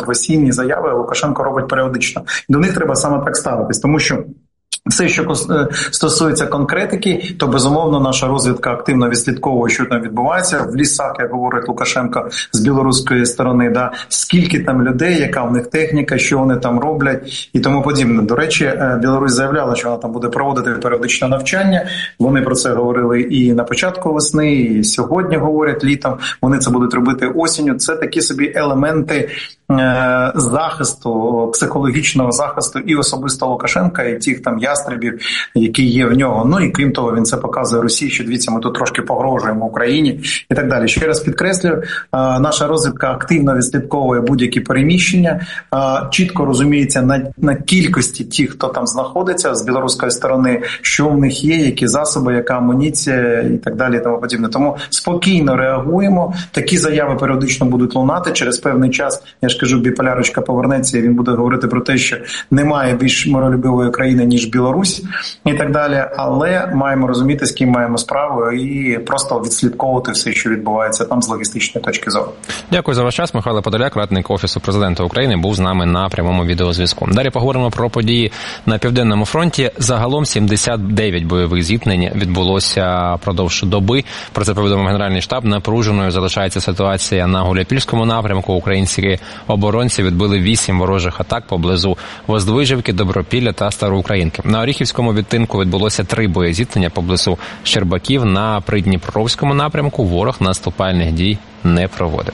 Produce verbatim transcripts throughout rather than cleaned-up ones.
мотиваційні заяви Лукашенко робить періодично. До них треба саме так ставитись, тому що все, що стосується конкретики, то, безумовно, наша розвідка активно відслідковує, що там відбувається в лісах, як говорить Лукашенко, з білоруської сторони, да, скільки там людей, яка в них техніка, що вони там роблять і тому подібне. До речі, Білорусь заявляла, що вона там буде проводити періодичне навчання. Вони про це говорили і на початку весни, і сьогодні говорять літом. Вони це будуть робити осінню. Це такі собі елементи е- захисту, психологічного захисту і особисто Лукашенка, і тих там ястребів, які є в нього. Ну і крім того, він це показує Росії, що дивіться, ми тут трошки погрожуємо Україні і так далі. Ще раз підкреслюю, наша розвідка активно відслідковує будь-які переміщення, чітко розуміється на, на кількості тих, хто там знаходиться з білоруської сторони, що в них є, які засоби, яка амуніція і так далі і тому подібне. Тому спокійно реагуємо. Такі заяви періодично будуть лунати. Через певний час, я ж кажу, біполярочка повернеться і він буде говорити про те, що немає більш миролюбивої країни, ніж Білорусь і так далі, але маємо розуміти, з ким маємо справу і просто відслідковувати все, що відбувається там з логістичної точки зору. Дякую за ваш час. Михайло Подоляк, радник Офісу Президента України, був з нами на прямому відеозв'язку. Далі поговоримо про події на Південному фронті. Загалом сімдесят дев'ять бойових зіткнень відбулося впродовж доби. Про це повідомив Генеральний штаб. Напруженою залишається ситуація на Гуляйпільському напрямку. Українські оборонці відбили вісім ворожих атак поблизу Воздвижівки, Добропілля та Староукраїнки. На Оріхівському відтинку відбулося три боєзіткнення поблизу Щербаків. На Придніпровському напрямку ворог наступальних дій не проводив.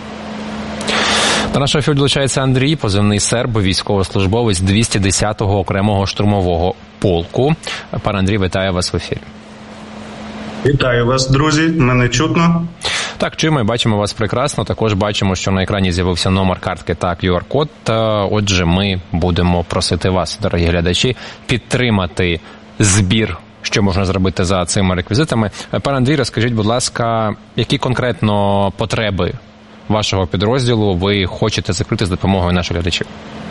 До нашого ефіру долучається Андрій, позивний Серб, військовослужбовець двісті десятого окремого штурмового полку. Пане Андрій, вітаю вас в ефірі. Вітаю вас, друзі. Мене чутно? Так, чуємо і бачимо вас прекрасно. Також бачимо, що на екрані з'явився номер картки та ку ар-код. Отже, ми будемо просити вас, дорогі глядачі, підтримати збір, що можна зробити за цими реквізитами. Пане Андрій, розкажіть, будь ласка, які конкретно потреби вашого підрозділу ви хочете закрити з допомогою наших глядачів?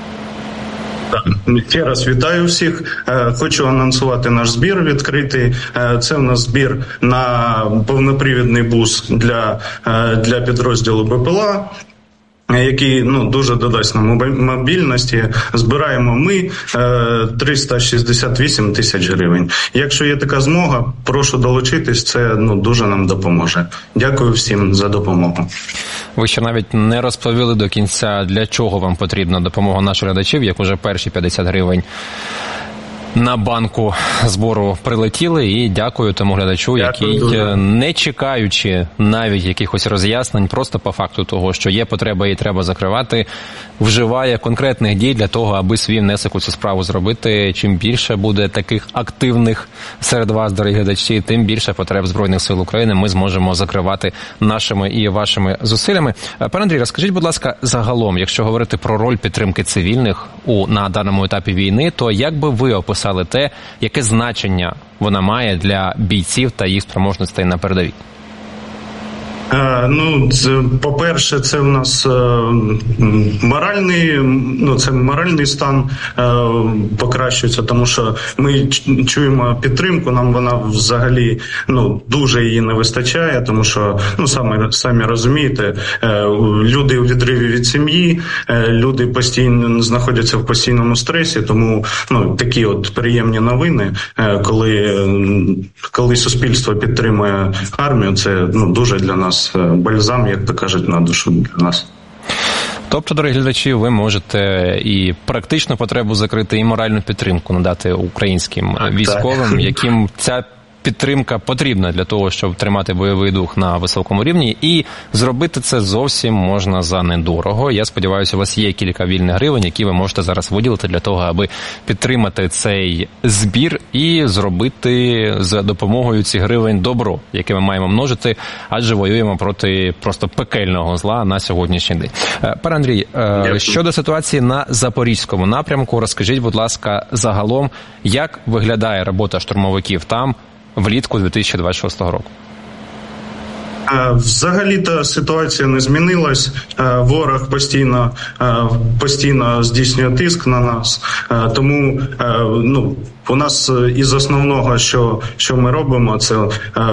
Ще раз вітаю всіх. Хочу анонсувати наш збір відкритий. Це у нас збір на повнопривідний бус для, для підрозділу Б П Л А, який ну, дуже додасть нам мобільності. Збираємо ми триста шістдесят вісім тисяч гривень. Якщо є така змога, прошу долучитись, це ну, дуже нам допоможе. Дякую всім за допомогу. Ви ще навіть не розповіли до кінця, для чого вам потрібна допомога наших глядачів, як уже перші п'ятдесят гривень на банку збору прилетіли, і дякую тому глядачу, який, дякую, не чекаючи навіть якихось роз'яснень, просто по факту того, що є потреба і треба закривати, вживає конкретних дій для того, аби свій внесок у цю справу зробити. Чим більше буде таких активних серед вас, дорогі глядачі, тим більше потреб Збройних сил України ми зможемо закривати нашими і вашими зусиллями. Пане Андрій, розкажіть, будь ласка, загалом, якщо говорити про роль підтримки цивільних у, на даному етапі війни, то як би ви описали те, яке значення вона має для бійців та їх спроможностей на передовій? Ну, по-перше, це в нас моральний, ну, це моральний стан покращується, тому що ми чуємо підтримку, нам вона взагалі, ну, дуже її не вистачає, тому що, ну, самі, самі розумієте, люди у відриві від сім'ї, люди постійно знаходяться в постійному стресі, тому, ну, такі от приємні новини, коли, коли суспільство підтримує армію, це, ну, дуже для нас бальзам, як то кажуть, на душу для нас. Тобто, дорогі глядачі, ви можете і практичну потребу закрити, і моральну підтримку надати українським так, військовим, так. яким ця підтримка потрібна для того, щоб тримати бойовий дух на високому рівні, і зробити це зовсім можна за недорого. Я сподіваюся, у вас є кілька вільних гривень, які ви можете зараз виділити для того, аби підтримати цей збір і зробити за допомогою цих гривень добро, яке ми маємо множити, адже воюємо проти просто пекельного зла на сьогоднішній день. Пане Андрій, Дякую. Щодо ситуації на Запорізькому напрямку, розкажіть, будь ласка, загалом, як виглядає робота штурмовиків там влітку дві тисячі двадцять шостого року? Взагалі-то ситуація не змінилась. Ворог постійно, постійно здійснює тиск на нас. Тому, ну, у нас із основного, що, що ми робимо, це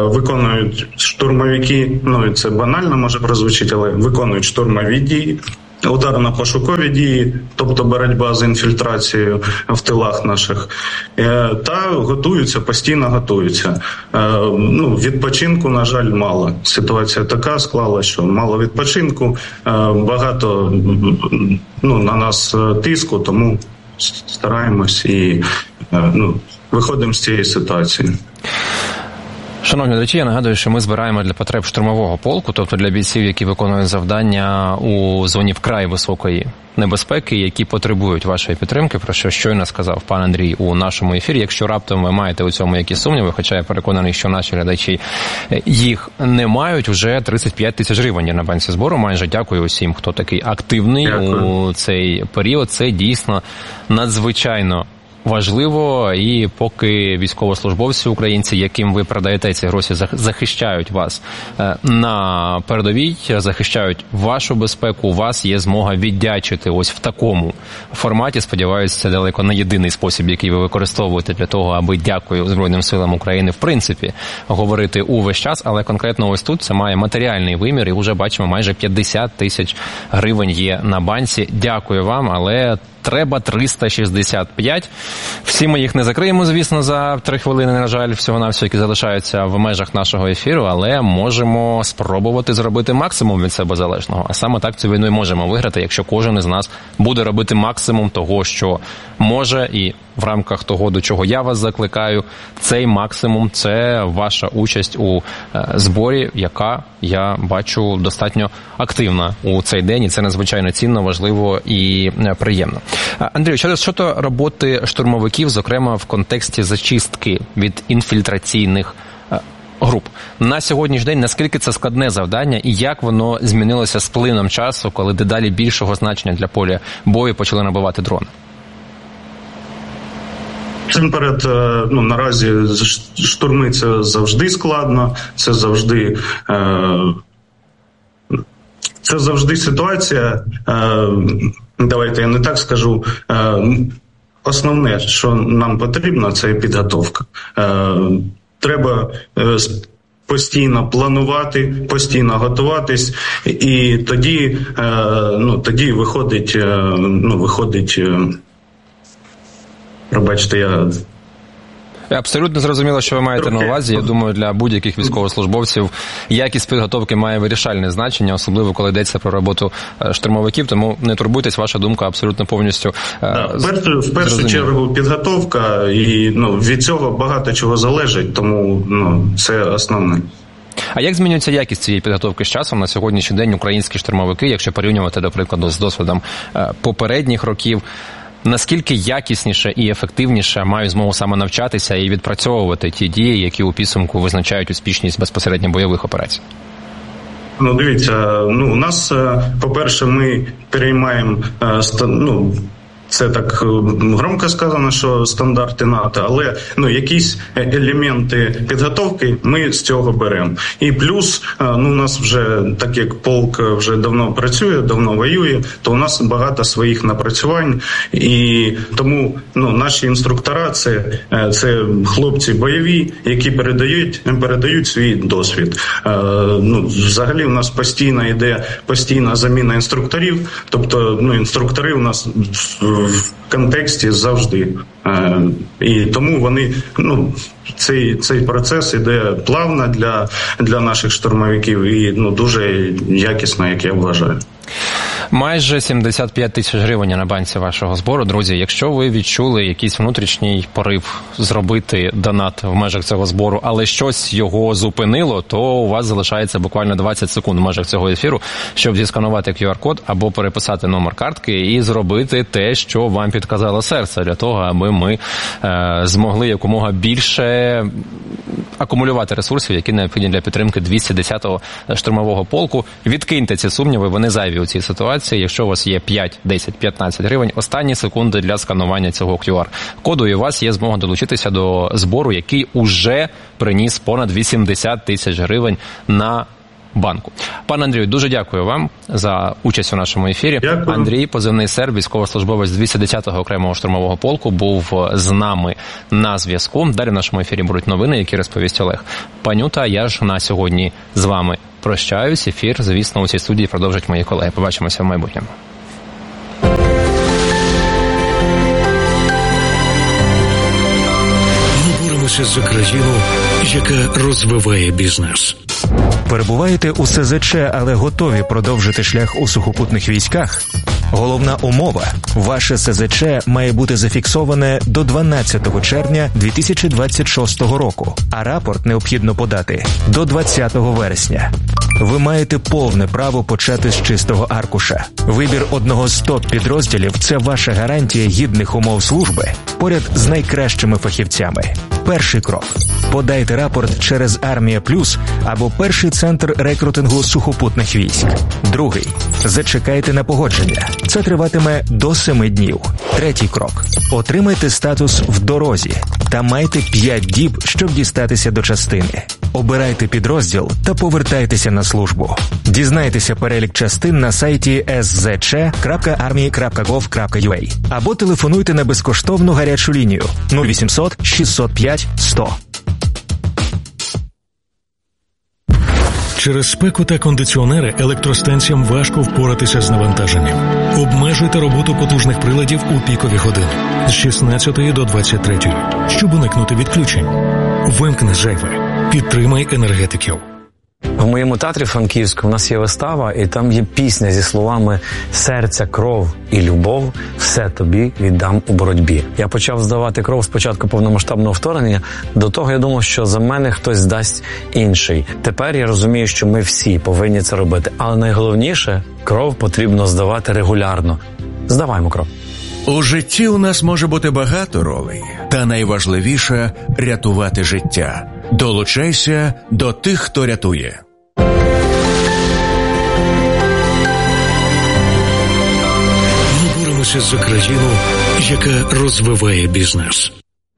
виконують штурмовики, ну, і це банально може прозвучити, але виконують штурмові дії. ударно-пошукові дії, тобто боротьба з інфільтрацією в тилах наших, та готуються, постійно готуються. Ну, відпочинку, на жаль, мало. Ситуація така склала, що мало відпочинку, багато ну, на нас тиску, тому стараємось і ну, виходимо з цієї ситуації. Шановні глядачі, я нагадую, що ми збираємо для потреб штурмового полку, тобто для бійців, які виконують завдання у зоні вкрай високої небезпеки, які потребують вашої підтримки, про що щойно сказав пан Андрій у нашому ефірі. Якщо раптом ви маєте у цьому якісь сумніви, хоча я переконаний, що наші глядачі їх не мають, уже тридцять п'ять тисяч гривень на банці збору. Майже дякую усім, хто такий активний Дякую. у цей період. Це дійсно надзвичайно важливо, і поки військовослужбовці українці, яким ви продаєте ці гроші, захищають вас на передовій, захищають вашу безпеку, у вас є змога віддячити ось в такому форматі. Сподіваюся, це далеко не єдиний спосіб, який ви використовуєте для того, аби дякую Збройним силам України, в принципі, говорити увесь час, але конкретно ось тут це має матеріальний вимір, і вже бачимо, майже п'ятдесят тисяч гривень є на банці. Дякую вам, але треба триста шістдесят п'ять. Всі ми їх не закриємо, звісно, за три хвилини, на жаль, всього-навсього, які залишаються в межах нашого ефіру, але можемо спробувати зробити максимум від себе залежного. А саме так цю війну і можемо виграти, якщо кожен із нас буде робити максимум того, що може, і в рамках того, до чого я вас закликаю, цей максимум – це ваша участь у зборі, яка, я бачу, достатньо активна у цей день, і це надзвичайно цінно, важливо і приємно. Андрію, щодо роботи штурмовиків, зокрема в контексті зачистки від інфільтраційних груп. На сьогоднішній день наскільки це складне завдання і як воно змінилося з плином часу, коли дедалі більшого значення для поля бою почали набувати дрони? Насамперед, ну, наразі штурми це завжди складно, це завжди, це завжди ситуація, давайте я не так скажу, основне, що нам потрібно, це підготовка. Треба постійно планувати, постійно готуватись, і тоді, ну, тоді виходить, ну, виходить, пробачте, я... Абсолютно зрозуміло, що ви маєте на увазі. Я думаю, для будь-яких військовослужбовців якість підготовки має вирішальне значення, особливо коли йдеться про роботу штурмовиків, тому не турбуйтесь, ваша думка абсолютно повністю да, в першу, в першу чергу підготовка, і ну, від цього багато чого залежить, тому ну, це основне. А як змінюється якість цієї підготовки з часом? На сьогоднішній день українські штурмовики, якщо порівнювати, до прикладу, з досвідом попередніх років, наскільки якісніше і ефективніше мають змогу саме навчатися і відпрацьовувати ті дії, які у підсумку визначають успішність безпосередньо бойових операцій? Ну, дивіться, ну, у нас, по-перше, ми переймаємо, ну, це так громко сказано, що стандарти НАТО, але ну, якісь елементи підготовки ми з цього беремо. І плюс, ну, у нас вже, так як полк вже давно працює, давно воює, то у нас багато своїх напрацювань, і тому ну, наші інструктора це, це хлопці бойові, які передають, передають свій досвід. Ну, взагалі у нас постійно йде постійна заміна інструкторів, тобто ну, інструктори у нас в контексті завжди. І тому вони, ну, цей, цей процес іде плавно для, для наших штурмовиків і ну, дуже якісно, як я вважаю. Майже сімдесят п'ять тисяч гривень на банці вашого збору. Друзі, якщо ви відчули якийсь внутрішній порив зробити донат в межах цього збору, але щось його зупинило, то у вас залишається буквально двадцять секунд в межах цього ефіру, щоб зісканувати ку ар-код або переписати номер картки і зробити те, що вам підказало серце, для того, аби ми е, змогли якомога більше акумулювати ресурсів, які необхідні для підтримки двісті десятого штурмового полку. Відкиньте ці сумніви, вони зайві у цій ситуації. Якщо у вас є п'ять, десять, п'ятнадцять гривень, останні секунди для сканування цього ку ар-коду, і у вас є змога долучитися до збору, який уже приніс понад вісімдесят тисяч гривень на банку. Пане Андрію, дуже дякую вам за участь у нашому ефірі. Дякую. Андрій, позивний Серб, військовослужбовець двісті десятого окремого штурмового полку, був з нами на зв'язку. Далі в нашому ефірі будуть новини, які розповість Олег Панюта. Я ж на сьогодні з вами прощаюсь. Ефір, звісно, у цій студії продовжать мої колеги. Побачимося в майбутньому. Поборемося за країну, яка розвиває бізнес. Перебуваєте у ес зет че, але готові продовжити шлях у сухопутних військах? Головна умова – ваше ес зет че має бути зафіксоване до дванадцятого червня дві тисячі двадцять шостого року, а рапорт необхідно подати до двадцятого вересня. Ви маєте повне право почати з чистого аркуша. Вибір одного з топ-підрозділів – це ваша гарантія гідних умов служби поряд з найкращими фахівцями. Перший крок – подайте рапорт через Армія Плюс або перший центр рекрутингу сухопутних військ. Другий – зачекайте на погодження. Це триватиме до семи днів. Третій крок – отримайте статус в дорозі та майте п'ять діб, щоб дістатися до частини. Обирайте підрозділ та повертайтеся на службу. Дізнайтеся перелік частин на сайті ес зет че крапка армії крапка гов крапка ю а або телефонуйте на безкоштовну гарячу лінію нуль вісімсот шістсот п'ять сто. Через спеку та кондиціонери електростанціям важко впоратися з навантаженням. Обмежуйте роботу потужних приладів у пікові години з шістнадцятої до двадцять третьої, щоб уникнути відключень. Вимкни зайве. Підтримай енергетиків. В моєму театрі франківському у нас є вистава, і там є пісня зі словами «Серця, кров і любов, все тобі віддам у боротьбі». Я почав здавати кров спочатку повномасштабного вторгнення, до того я думав, що за мене хтось здасть інший. Тепер я розумію, що ми всі повинні це робити, але найголовніше – кров потрібно здавати регулярно. Здаваймо кров. У житті у нас може бути багато ролей, та найважливіше – рятувати життя. Долучайся до тих, хто рятує. Ми боремося за країну, яка розвиває бізнес.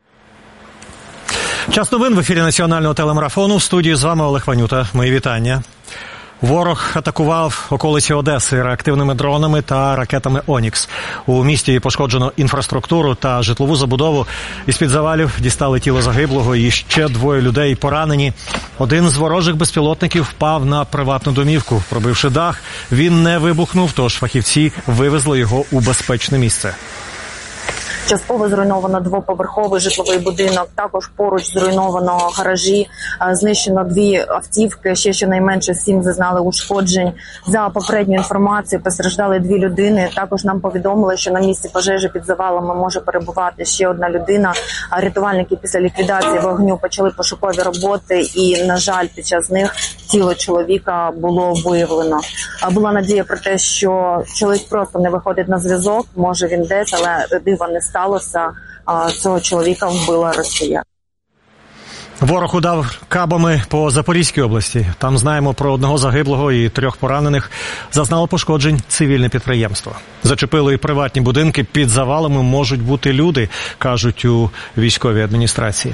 Час новин в ефірі національного телемарафону. В студії з вами Олег Ванюта. Мої вітання. Ворог атакував околиці Одеси реактивними дронами та ракетами «Онікс». У місті пошкоджено інфраструктуру та житлову забудову. Із-під завалів дістали тіло загиблого і ще двоє людей поранені. Один з ворожих безпілотників впав на приватну домівку, пробивши дах. Він не вибухнув, тож фахівці вивезли його у безпечне місце. Частково зруйновано двоповерховий житловий будинок, також поруч зруйновано гаражі, знищено дві автівки, ще щонайменше сім зазнали ушкоджень. За попередньою інформацією постраждали дві людини. Також нам повідомили, що на місці пожежі під завалами може перебувати ще одна людина. Рятувальники після ліквідації вогню почали пошукові роботи і, на жаль, під час них тіло чоловіка було виявлено. Була надія про те, що чоловік просто не виходить на зв'язок, може він десь, але дива не сталося. Цього чоловіка вбила Росія. Ворог удав кабами по Запорізькій області. Там знаємо про одного загиблого і трьох поранених. Зазнало пошкоджень цивільне підприємство. Зачепили і приватні будинки. Під завалами можуть бути люди, кажуть у військовій адміністрації.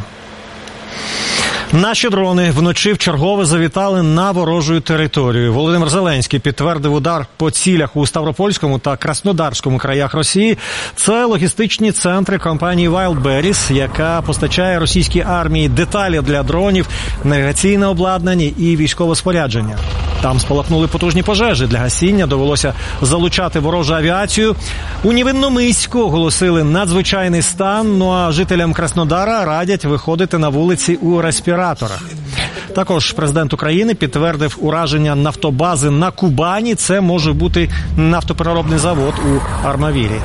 Наші дрони вночі вчергове завітали на ворожу територію. Володимир Зеленський підтвердив удар по цілях у Ставропольському та Краснодарському краях Росії. Це логістичні центри компанії Wildberries, яка постачає російській армії деталі для дронів, навігаційне обладнання і військове спорядження. Там спалахнули потужні пожежі. Для гасіння довелося залучати ворожу авіацію. У Невинномиську оголосили надзвичайний стан, ну а жителям Краснодара радять виходити на вулиці у респіраторах. Також президент України підтвердив ураження нафтобази на Кубані. Це може бути нафтопереробний завод у Армавірі.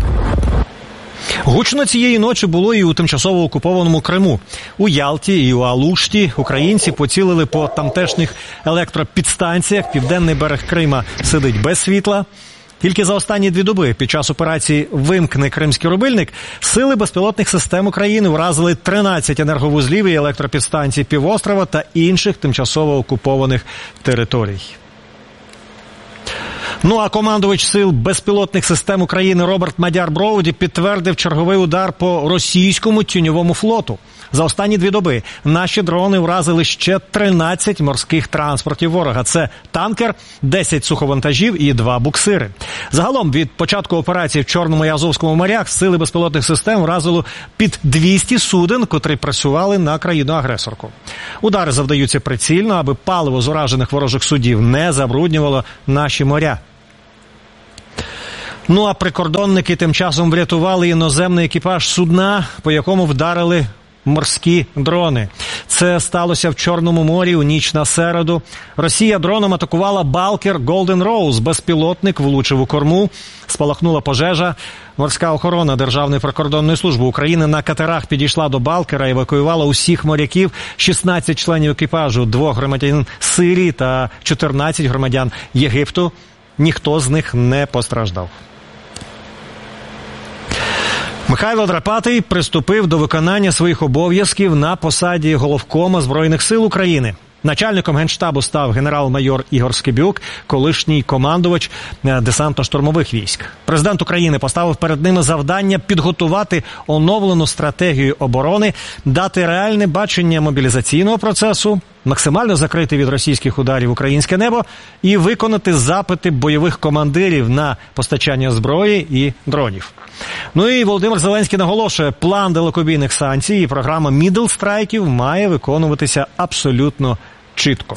Гучно цієї ночі було і у тимчасово окупованому Криму. У Ялті і у Алушті українці поцілили по тамтешніх електропідстанціях. Південний берег Крима сидить без світла. Тільки за останні дві доби під час операції «Вимкни кримський рубильник» сили безпілотних систем України вразили тринадцять енерговузлів і електропідстанцій півострова та інших тимчасово окупованих територій. Ну а командувач сил безпілотних систем України Роберт Мадяр Броуді підтвердив черговий удар по російському тіньовому флоту. За останні дві доби наші дрони вразили ще тринадцять морських транспортів ворога. Це танкер, десять суховантажів і два буксири. Загалом від початку операції в Чорному і Азовському морях сили безпілотних систем вразили під двісті суден, котрі працювали на країну-агресорку. Удари завдаються прицільно, аби паливо з уражених ворожих судів не забруднювало наші моря. Ну а прикордонники тим часом врятували іноземний екіпаж судна, по якому вдарили морські дрони. Це сталося в Чорному морі у ніч на середу. Росія дроном атакувала балкер Golden Rose. Безпілотник влучив у корму. Спалахнула пожежа. Морська охорона Державної прикордонної служби України на катерах підійшла до балкера і евакуювала усіх моряків, шістнадцять членів екіпажу, двох громадян Сирії та чотирнадцять громадян Єгипту. Ніхто з них не постраждав. Михайло Драпатий приступив до виконання своїх обов'язків на посаді головкома Збройних сил України. Начальником Генштабу став генерал-майор Ігор Скибюк, колишній командувач десантно-штурмових військ. Президент України поставив перед ними завдання підготувати оновлену стратегію оборони, дати реальне бачення мобілізаційного процесу, максимально закрити від російських ударів українське небо і виконати запити бойових командирів на постачання зброї і дронів. Ну і Володимир Зеленський наголошує, план далекобійних санкцій і програма мідл-страйків має виконуватися абсолютно чітко.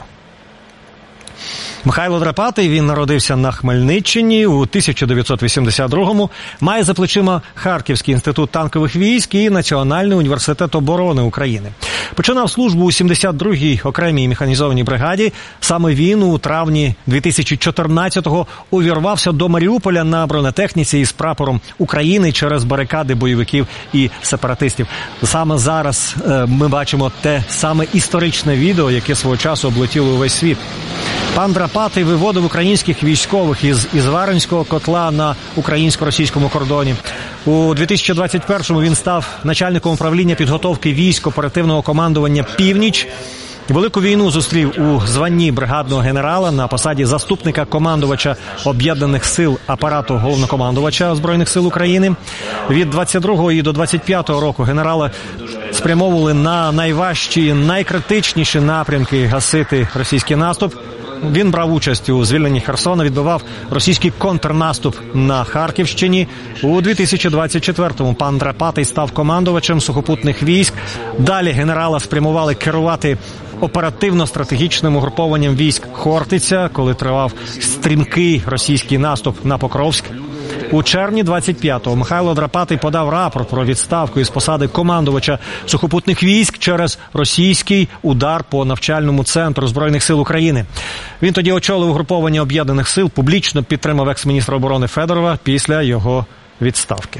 Михайло Драпатий, він народився на Хмельниччині у тисяча дев'ятсот вісімдесят другому, має за плечима Харківський інститут танкових військ і Національний університет оборони України. Починав службу у сімдесят другій окремій механізованій бригаді. Саме він у травні дві тисячі чотирнадцятого увірвався до Маріуполя на бронетехніці із прапором України через барикади бойовиків і сепаратистів. Саме зараз е, ми бачимо те саме історичне відео, яке свого часу облетіло увесь світ. Пан Драпатий виводив українських військових із Ізваринського котла на українсько-російському кордоні. У дві тисячі двадцять першому він став начальником управління підготовки військ оперативного командування «Північ». Велику війну зустрів у званні бригадного генерала на посаді заступника командувача Об'єднаних сил апарату головнокомандувача Збройних сил України. Від двадцять другого і до двадцять п'ятого року генерали спрямовували на найважчі, найкритичніші напрямки гасити російський наступ. Він брав участь у звільненні Херсона, відбивав російський контрнаступ на Харківщині. У дві тисячі двадцять четвертому пан Драпатий став командувачем сухопутних військ. Далі генерала спрямували керувати оперативно-стратегічним угрупованням військ «Хортиця», коли тривав стрімкий російський наступ на Покровськ. У червні двадцять п'ятого Михайло Драпатий подав рапорт про відставку із посади командувача сухопутних військ через російський удар по навчальному центру Збройних сил України. Він тоді очолив угруповання Об'єднаних сил, публічно підтримав екс-міністра оборони Федорова після його відставки.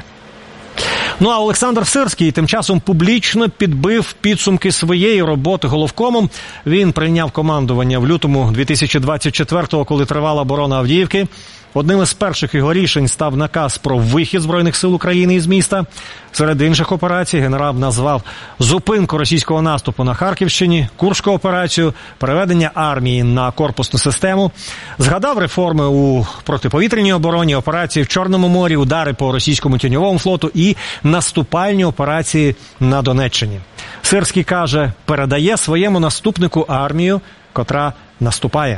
Ну а Олександр Сирський тим часом публічно підбив підсумки своєї роботи головкомом. Він прийняв командування в лютому дві тисячі двадцять четвертого, коли тривала оборона Авдіївки. Одним із перших його рішень став наказ про вихід Збройних сил України із міста. Серед інших операцій генерал назвав зупинку російського наступу на Харківщині, Курську операцію, переведення армії на корпусну систему. Згадав реформи у протиповітряній обороні, операції в Чорному морі, удари по російському тіньовому флоту і наступальні операції на Донеччині. Сирський каже, передає своєму наступнику армію, котра наступає.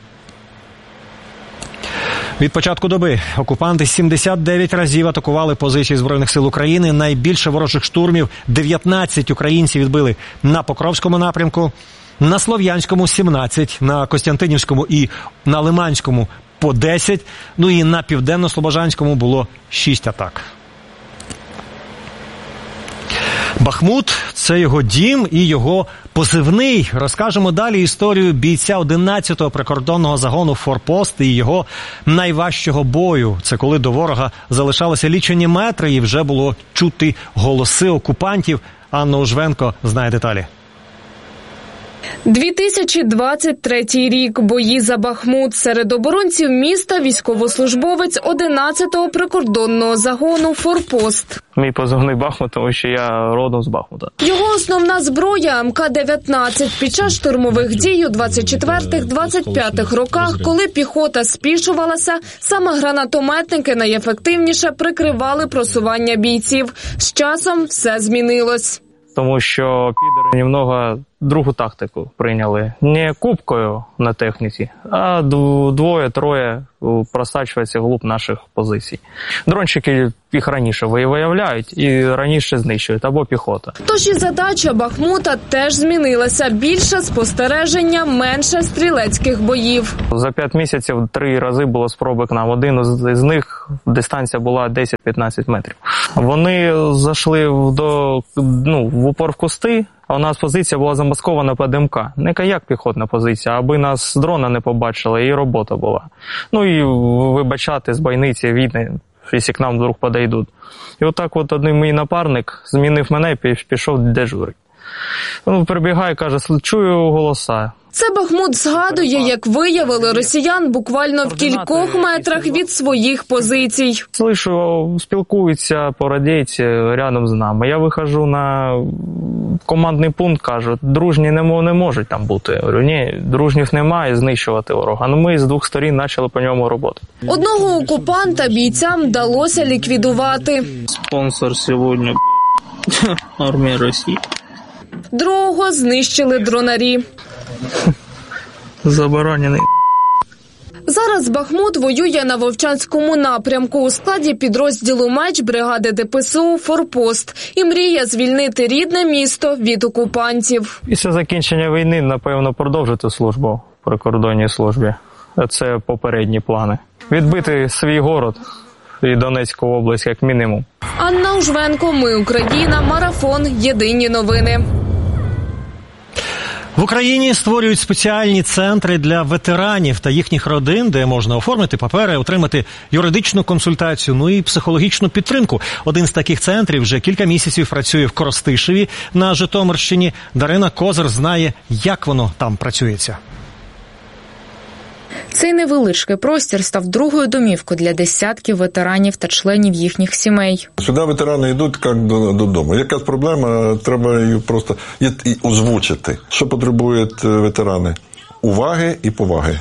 Від початку доби окупанти сімдесят дев'ять разів атакували позиції Збройних сил України. Найбільше ворожих штурмів дев'ятнадцять українці відбили на Покровському напрямку, на Слов'янському сімнадцять, на Костянтинівському і на Лиманському по десять, ну і на Південно-Слобожанському було шість атак. Бахмут – це його дім і його позивний. Розкажемо далі історію бійця одинадцятого прикордонного загону «Форпост» і його найважчого бою. Це коли до ворога залишалися лічені метри і вже було чути голоси окупантів. Анна Ужвенко знає деталі. дві тисячі двадцять третій рік. Бої за Бахмут. Серед оборонців міста військовослужбовець одинадцятого прикордонного загону «Форпост». Мій позивний Бахмут, тому що я родом з Бахмута. Його основна зброя – ем ка дев'ятнадцять. Під час штурмових дій у двадцять четвертих - двадцять п'ятих роках, коли піхота спішувалася, саме гранатометники найефективніше прикривали просування бійців. З часом все змінилось. Тому що підери немного другу тактику прийняли. Не кубкою на техніці, а двоє-троє просачується вглуб наших позицій. Дрончики їх раніше виявляють і раніше знищують, або піхота. Тож і задача Бахмута теж змінилася. Більше спостереження, менше стрілецьких боїв. За п'ять місяців три рази було спроби к нам. Один з них дистанція була десять-п'ятнадцять метрів. Вони зайшли до, ну, в упор в кусти, а у нас позиція була замаскована під ем ка. Не як піхотна позиція, аби нас з дрона не побачили, і робота була. Ну і вибачати з бойниці, видно, якщо к нам вдруг подойдуть. І отак от один мій напарник змінив мене і пішов дежурити. Ну, прибігає, каже, чую голоса. Це Бахмут згадує, як виявили росіян буквально в кількох метрах від своїх позицій. Слышу, спілкуються по радійці рядом з нами. Я виходжу на командний пункт, кажуть, дружні не, не можуть там бути. Я говорю, ні, дружніх немає, знищувати ворога. Ну ми з двох сторін почали по ньому роботи. Одного окупанта бійцям вдалося ліквідувати. Спонсор сьогодні армія Росії. Другого знищили дронарі. Заборонений. Зараз Бахмут воює на Вовчанському напрямку у складі підрозділу «Меч» бригади де пе се у «Форпост» і мріє звільнити рідне місто від окупантів. Після закінчення війни, напевно, продовжити службу в прикордонній службі. Це попередні плани. Відбити свій город і Донецьку область, як мінімум. Анна Ужвенко, Ми Україна, Марафон, Єдині новини. В Україні створюють спеціальні центри для ветеранів та їхніх родин, де можна оформити папери, отримати юридичну консультацію, ну і психологічну підтримку. Один з таких центрів вже кілька місяців працює в Коростишеві на Житомирщині. Дарина Козир знає, як воно там працюється. Цей невеличкий простір став другою домівкою для десятків ветеранів та членів їхніх сімей. Сюди ветерани йдуть як додому. Якась проблема, треба її просто і озвучити. Що потребують ветерани? Уваги і поваги.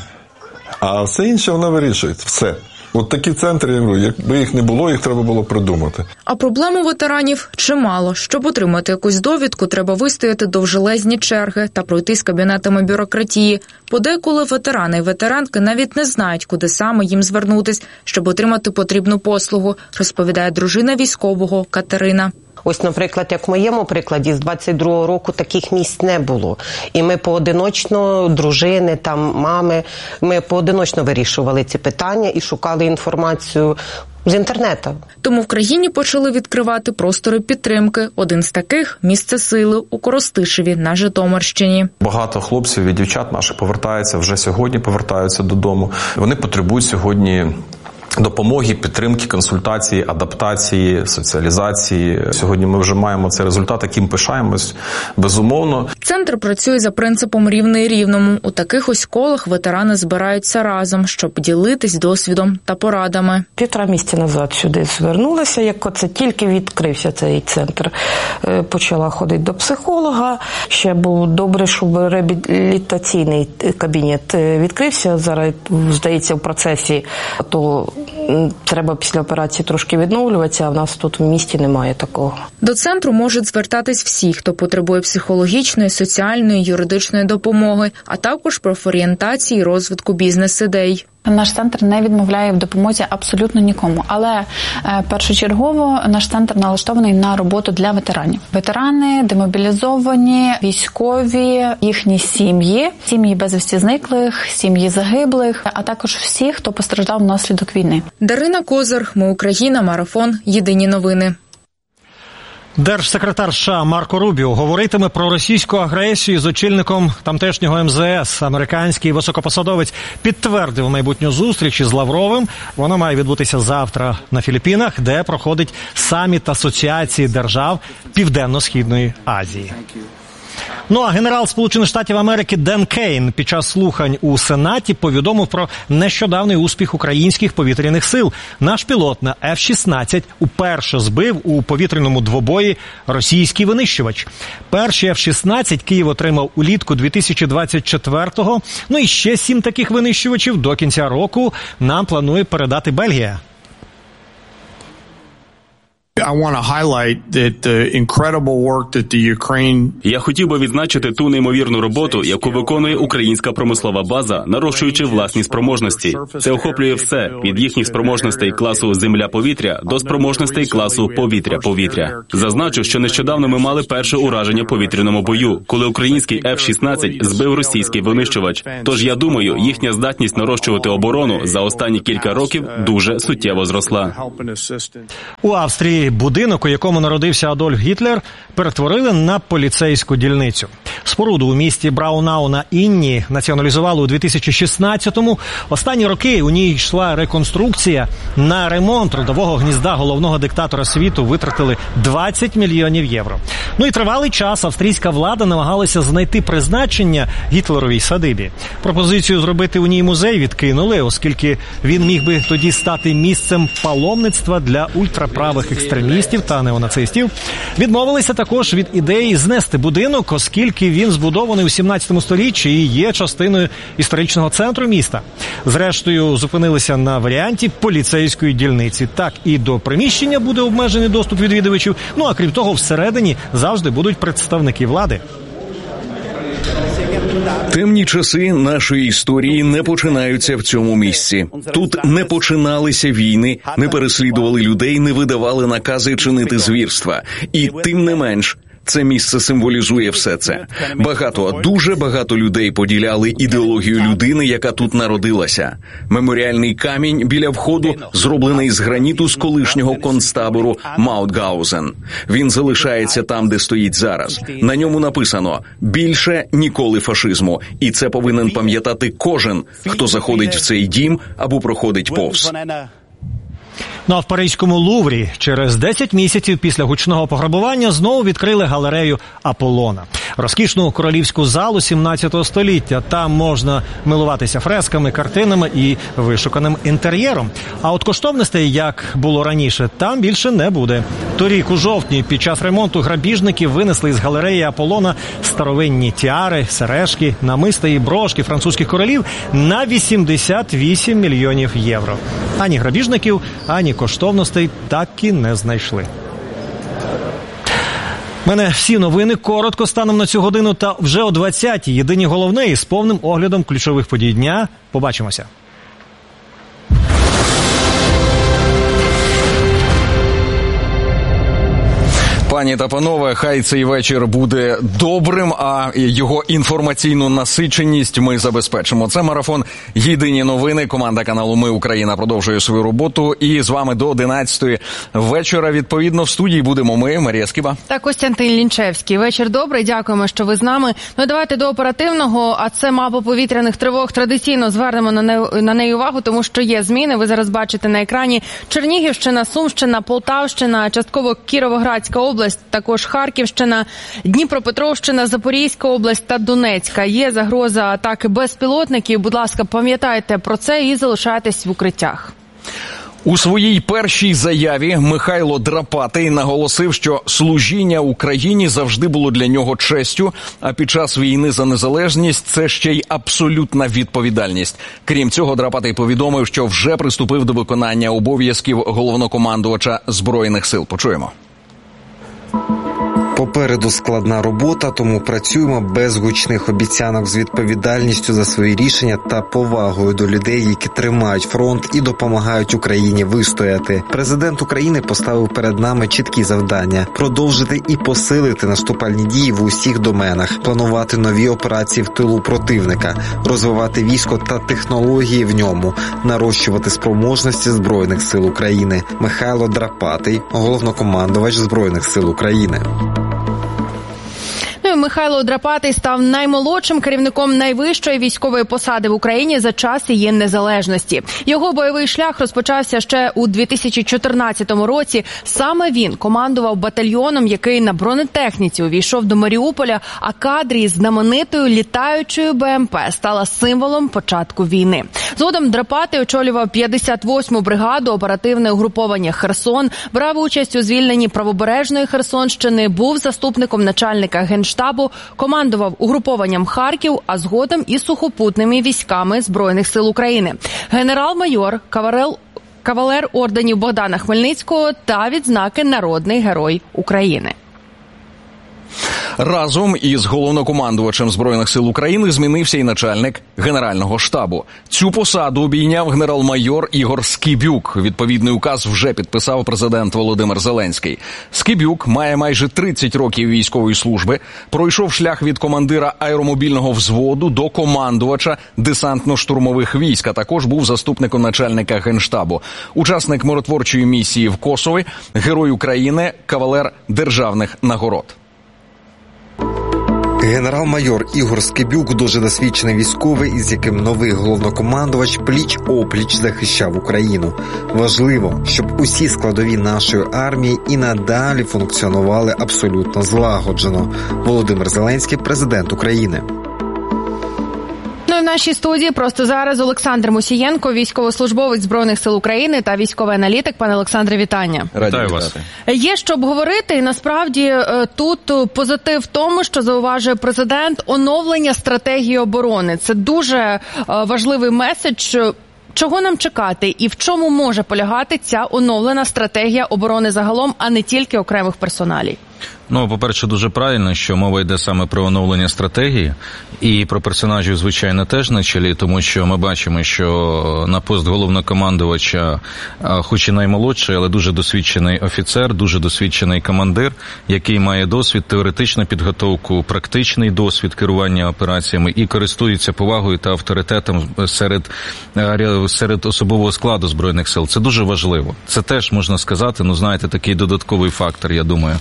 А все інше вона вирішує. Все. От такі центри, якби їх не було, їх треба було придумати. А проблем у ветеранів чимало. Щоб отримати якусь довідку, треба вистояти довжелезні черги та пройти з кабінетами бюрократії. Подеколи ветерани і ветеранки навіть не знають, куди саме їм звернутись, щоб отримати потрібну послугу, розповідає дружина військового Катерина. Ось, наприклад, як в моєму прикладі, з двадцять другого року таких місць не було. І ми поодиночно, дружини, там, мами, ми поодиночно вирішували ці питання і шукали інформацію з інтернету. Тому в країні почали відкривати простори підтримки. Один з таких – місце сили у Коростишеві на Житомирщині. Багато хлопців і дівчат наших повертаються, вже сьогодні повертаються додому. Вони потребують сьогодні допомоги, підтримки, консультації, адаптації, соціалізації. Сьогодні ми вже маємо цей результат, яким пишаємось, безумовно. Центр працює за принципом рівний рівному. У таких ось колах ветерани збираються разом, щоб ділитись досвідом та порадами. Півтора місяця назад сюди звернулася, як оце тільки відкрився цей центр. Почала ходити до психолога. Ще було добре, щоб реабілітаційний кабінет відкрився. Зараз, здається, в процесі, то треба після операції трошки відновлюватися, а в нас тут в місті немає такого. До центру можуть звертатись всі, хто потребує психологічної, соціальної, юридичної допомоги, а також профорієнтації і розвитку бізнес-ідей. Наш центр не відмовляє в допомозі абсолютно нікому, але е, першочергово наш центр налаштований на роботу для ветеранів. Ветерани, демобілізовані, військові, їхні сім'ї, сім'ї безвісті зниклих, сім'ї загиблих, а також всі, хто постраждав внаслідок війни. Дарина Козир, Ми Україна, Марафон, Єдині новини. Держсекретар США Марко Рубіо говоритиме про російську агресію з очільником тамтешнього ем зе ес. Американський високопосадовець підтвердив майбутню зустріч із Лавровим. Вона має відбутися завтра на Філіппінах, де проходить саміт Асоціації держав Південно-Східної Азії. Ну а генерал Сполучених Штатів Америки Ден Кейн під час слухань у Сенаті повідомив про нещодавний успіх українських повітряних сил. Наш пілот на еф шістнадцять уперше збив у повітряному двобої російський винищувач. Перший еф шістнадцять Київ отримав улітку дві тисячі двадцять четвертого. Ну і ще сім таких винищувачів до кінця року нам планує передати Бельгія. Я хотів би відзначити ту неймовірну роботу, яку виконує українська промислова база, нарощуючи власні спроможності. Це охоплює все – від їхніх спроможностей класу земля-повітря до спроможностей класу повітря-повітря. Зазначу, що нещодавно ми мали перше ураження в повітряному бою, коли український еф шістнадцять збив російський винищувач. Тож я думаю, їхня здатність нарощувати оборону за останні кілька років дуже суттєво зросла. У Австрії будинок, у якому народився Адольф Гітлер, перетворили на поліцейську дільницю. Споруду у місті Браунау на Інні націоналізували у дві тисячі шістнадцятому. Останні роки у ній йшла реконструкція. На ремонт родового гнізда головного диктатора світу витратили двадцять мільйонів євро. Ну і тривалий час австрійська влада намагалася знайти призначення Гітлеровій садибі. Пропозицію зробити у ній музей відкинули, оскільки він міг би тоді стати місцем паломництва для ультраправих екстремістів та неонацистів. Відмовилися також від ідеї знести будинок, оскільки він збудований у сімнадцятому столітті і є частиною історичного центру міста. Зрештою, зупинилися на варіанті поліцейської дільниці. Так і до приміщення буде обмежений доступ відвідувачів, ну а крім того, всередині завжди будуть представники влади. Темні часи нашої історії не починаються в цьому місці. Тут не починалися війни, не переслідували людей, не видавали накази чинити звірства. І тим не менш, це місце символізує все це. Багато, дуже багато людей поділяли ідеологію людини, яка тут народилася. Меморіальний камінь біля входу зроблений з граніту з колишнього концтабору Маутгаузен. Він залишається там, де стоїть зараз. На ньому написано «Більше ніколи фашизму». І це повинен пам'ятати кожен, хто заходить в цей дім або проходить повз. Ну а в Паризькому Луврі через десять місяців після гучного пограбування знову відкрили галерею Аполлона. Розкішну королівську залу сімнадцятого століття. Там можна милуватися фресками, картинами і вишуканим інтер'єром. А от коштовностей, як було раніше, там більше не буде. Торік у жовтні під час ремонту грабіжники винесли із галереї Аполлона старовинні тіари, сережки, намиста і брошки французьких королів на вісімдесят вісім мільйонів євро. Ані грабіжників, ані коштовностей так і не знайшли. У мене всі новини коротко станом на цю годину, та вже о двадцятій єдині головне із повним оглядом ключових подій дня. Побачимося. Пані та панове, хай цей вечір буде добрим, а його інформаційну насиченість ми забезпечимо. Це марафон «Єдині новини». Команда каналу «Ми Україна» продовжує свою роботу. І з вами до одинадцятої вечора, відповідно, в студії будемо ми, Марія Скиба. Та Костянтин Лінчевський. Вечір добрий, дякуємо, що ви з нами. Ну, давайте до оперативного, а це мапа повітряних тривог. Традиційно звернемо на, не, на неї увагу, тому що є зміни. Ви зараз бачите на екрані Чернігівщина, Сумщина, Полтавщина, частково Кіровоградська область, також Харківщина, Дніпропетровщина, Запорізька область та Донецька. Є загроза атаки безпілотників. Будь ласка, пам'ятайте про це і залишайтесь в укриттях. У своїй першій заяві Михайло Драпатий наголосив, що служіння Україні завжди було для нього честю, а під час війни за незалежність це ще й абсолютна відповідальність. Крім цього, Драпатий повідомив, що вже приступив до виконання обов'язків головнокомандувача Збройних сил. Почуємо. Попереду складна робота, тому працюємо без гучних обіцянок, з відповідальністю за свої рішення та повагою до людей, які тримають фронт і допомагають Україні вистояти. Президент України поставив перед нами чіткі завдання – продовжити і посилити наступальні дії в усіх доменах, планувати нові операції в тилу противника, розвивати військо та технології в ньому, нарощувати спроможності Збройних сил України. Михайло Драпатий, головнокомандувач Збройних сил України. Михайло Драпатий став наймолодшим керівником найвищої військової посади в Україні за час її незалежності. Його бойовий шлях розпочався ще у дві тисячі чотирнадцятому році. Саме він командував батальйоном, який на бронетехніці увійшов до Маріуполя, а кадрі з знаменитою літаючою БМП стала символом початку війни. Згодом Драпатий очолював п'ятдесят восьму бригаду, оперативне угруповання «Херсон», брав участь у звільненні правобережної Херсонщини, був заступником начальника Генштабу, командував угрупованням «Харків», а згодом і сухопутними військами Збройних сил України. Генерал-майор, кавалер, кавалер орденів Богдана Хмельницького та відзнаки «Народний герой України». Разом із головнокомандувачем Збройних сил України змінився і начальник Генерального штабу. Цю посаду обійняв генерал-майор Ігор Скибюк. Відповідний указ вже підписав президент Володимир Зеленський. Скибюк має майже тридцять років військової служби, пройшов шлях від командира аеромобільного взводу до командувача десантно-штурмових військ, а також був заступником начальника Генштабу. Учасник миротворчої місії в Косові, Герой України, кавалер державних нагород. Генерал-майор Ігор Скибюк – дуже досвідчений військовий, із яким новий головнокомандувач пліч-опліч захищав Україну. Важливо, щоб усі складові нашої армії і надалі функціонували абсолютно злагоджено. Володимир Зеленський – президент України. Ну і в нашій студії просто зараз Олександр Мусієнко, військовослужбовець Збройних сил України та військовий аналітик. Пане Олександре, вітання. Вітаю вас. Є що обговорити, і насправді тут позитив в тому, що зауважує президент, оновлення стратегії оборони. Це дуже важливий меседж. Чого нам чекати і в чому може полягати ця оновлена стратегія оборони загалом, а не тільки окремих персоналій? Ну, по-перше, дуже правильно, що мова йде саме про оновлення стратегії, і про персонажів, звичайно, теж на чолі, тому що ми бачимо, що на пост головнокомандувача, хоч і наймолодший, але дуже досвідчений офіцер, дуже досвідчений командир, який має досвід, теоретичну підготовку, практичний досвід керування операціями і користується повагою та авторитетом серед, серед особового складу Збройних сил. Це дуже важливо. Це теж, можна сказати, ну, знаєте, такий додатковий фактор, я думаю,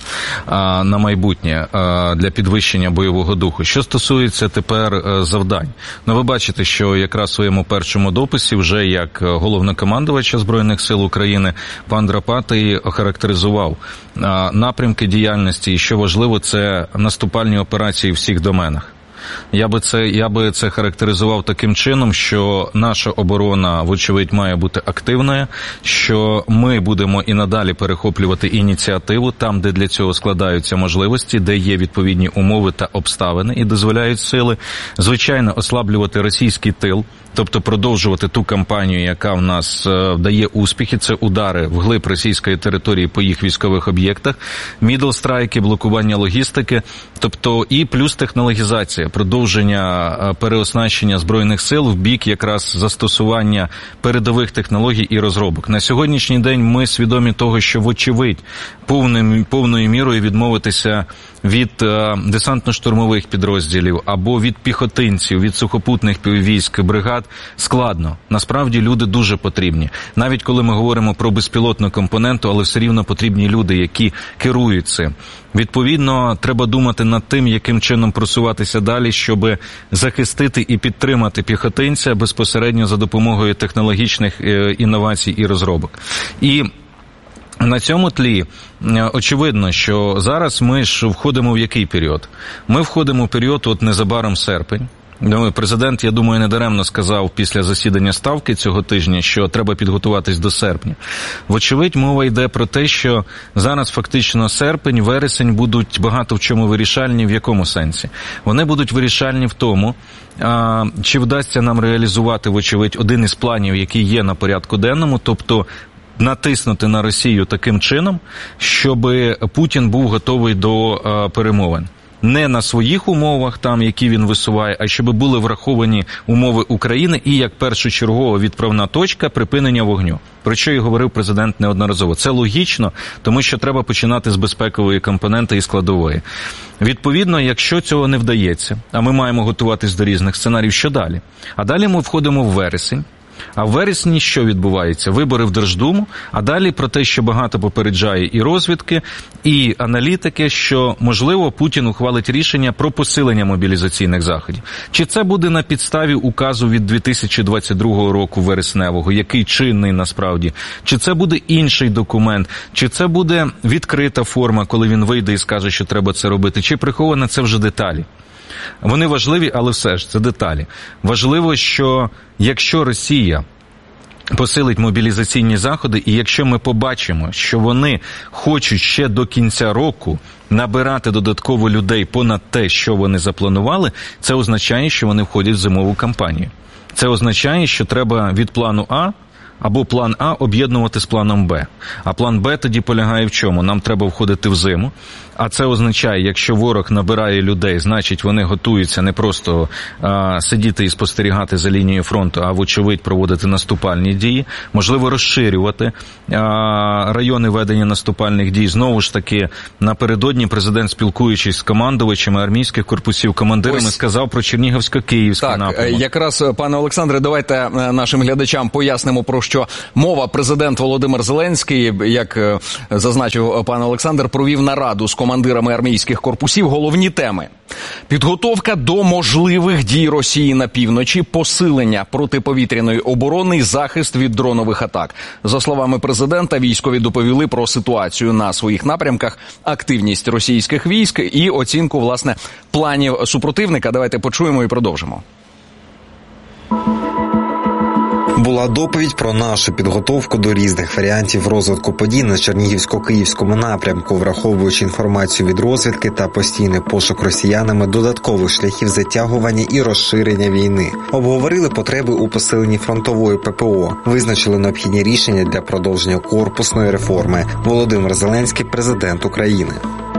на майбутнє для підвищення бойового духу. Що стосується тепер завдань. Ну, ви бачите, що якраз у своєму першому дописі вже як головнокомандувача Збройних сил України пан Драпатий охарактеризував напрямки діяльності і, що важливо, це наступальні операції в всіх доменах. Я би це, я би це характеризував таким чином, що наша оборона, вочевидь, має бути активною, що ми будемо і надалі перехоплювати ініціативу там, де для цього складаються можливості, де є відповідні умови та обставини і дозволяють сили. Звичайно, ослаблювати російський тил, тобто продовжувати ту кампанію, яка в нас е, дає успіхи, це удари вглиб російської території по їх військових об'єктах, мідл-страйки, блокування логістики, тобто і плюс технологізація, продовження е, переоснащення Збройних сил в бік якраз застосування передових технологій і розробок. На сьогоднішній день ми свідомі того, що вочевидь повним, повною мірою відмовитися від е, десантно-штурмових підрозділів або від піхотинців, від сухопутних військ, бригад складно. Насправді люди дуже потрібні. Навіть коли ми говоримо про безпілотну компоненту, але все рівно потрібні люди, які керують цим. Відповідно, треба думати над тим, яким чином просуватися далі, щоб захистити і підтримати піхотинця безпосередньо за допомогою технологічних е, інновацій і розробок. І на цьому тлі очевидно, що зараз ми ж входимо в який період? Ми входимо в період, от незабаром серпень. Президент, я думаю, недаремно сказав після засідання Ставки цього тижня, що треба підготуватись до серпня. Вочевидь, мова йде про те, що зараз фактично серпень, вересень будуть багато в чому вирішальні. В якому сенсі? Вони будуть вирішальні в тому, а, чи вдасться нам реалізувати, вочевидь, один із планів, який є на порядку денному, тобто натиснути на Росію таким чином, щоб Путін був готовий до а, перемовин. Не на своїх умовах, там, які він висуває, а щоб були враховані умови України і як першочергова відправна точка припинення вогню. Про що і говорив президент неодноразово. Це логічно, тому що треба починати з безпекової компоненти і складової. Відповідно, якщо цього не вдається, а ми маємо готуватись до різних сценаріїв, що далі? А далі ми входимо в вересень. А в вересні що відбувається? Вибори в Держдуму, а далі про те, що багато попереджає і розвідки, і аналітики, що, можливо, Путін ухвалить рішення про посилення мобілізаційних заходів. Чи це буде на підставі указу від дві тисячі двадцять другого року вересневого, який чинний насправді? Чи це буде інший документ? Чи це буде відкрита форма, коли він вийде і скаже, що треба це робити? Чи прихована, це вже деталі? Вони важливі, але все ж, це деталі. Важливо, що якщо Росія посилить мобілізаційні заходи, і якщо ми побачимо, що вони хочуть ще до кінця року набирати додатково людей понад те, що вони запланували, це означає, що вони входять в зимову кампанію. Це означає, що треба від плану А або план А об'єднувати з планом Б. А план Б тоді полягає в чому? Нам треба входити в зиму, а це означає, якщо ворог набирає людей, значить вони готуються не просто а, сидіти і спостерігати за лінією фронту, а вочевидь проводити наступальні дії, можливо розширювати а, райони ведення наступальних дій. Знову ж таки, напередодні президент, спілкуючись з командувачами армійських корпусів, командирами, Ось... сказав про Чернігівсько-Київський так, напрямок. Якраз, пане Олександре, давайте нашим глядачам пояснимо, про що мова. Президент Володимир Зеленський, як зазначив пан Олександр, провів нараду з командирами армійських корпусів. Головні теми: підготовка до можливих дій Росії на півночі, посилення протиповітряної оборони і захист від дронових атак. За словами президента, військові доповіли про ситуацію на своїх напрямках, активність російських військ і оцінку, власне, планів супротивника. Давайте почуємо і продовжимо. Була доповідь про нашу підготовку до різних варіантів розвитку подій на Чернігівсько-Київському напрямку, враховуючи інформацію від розвідки та постійний пошук росіянами додаткових шляхів затягування і розширення війни. Обговорили потреби у посиленні фронтової ППО, визначили необхідні рішення для продовження корпусної реформи. Володимир Зеленський, президент України.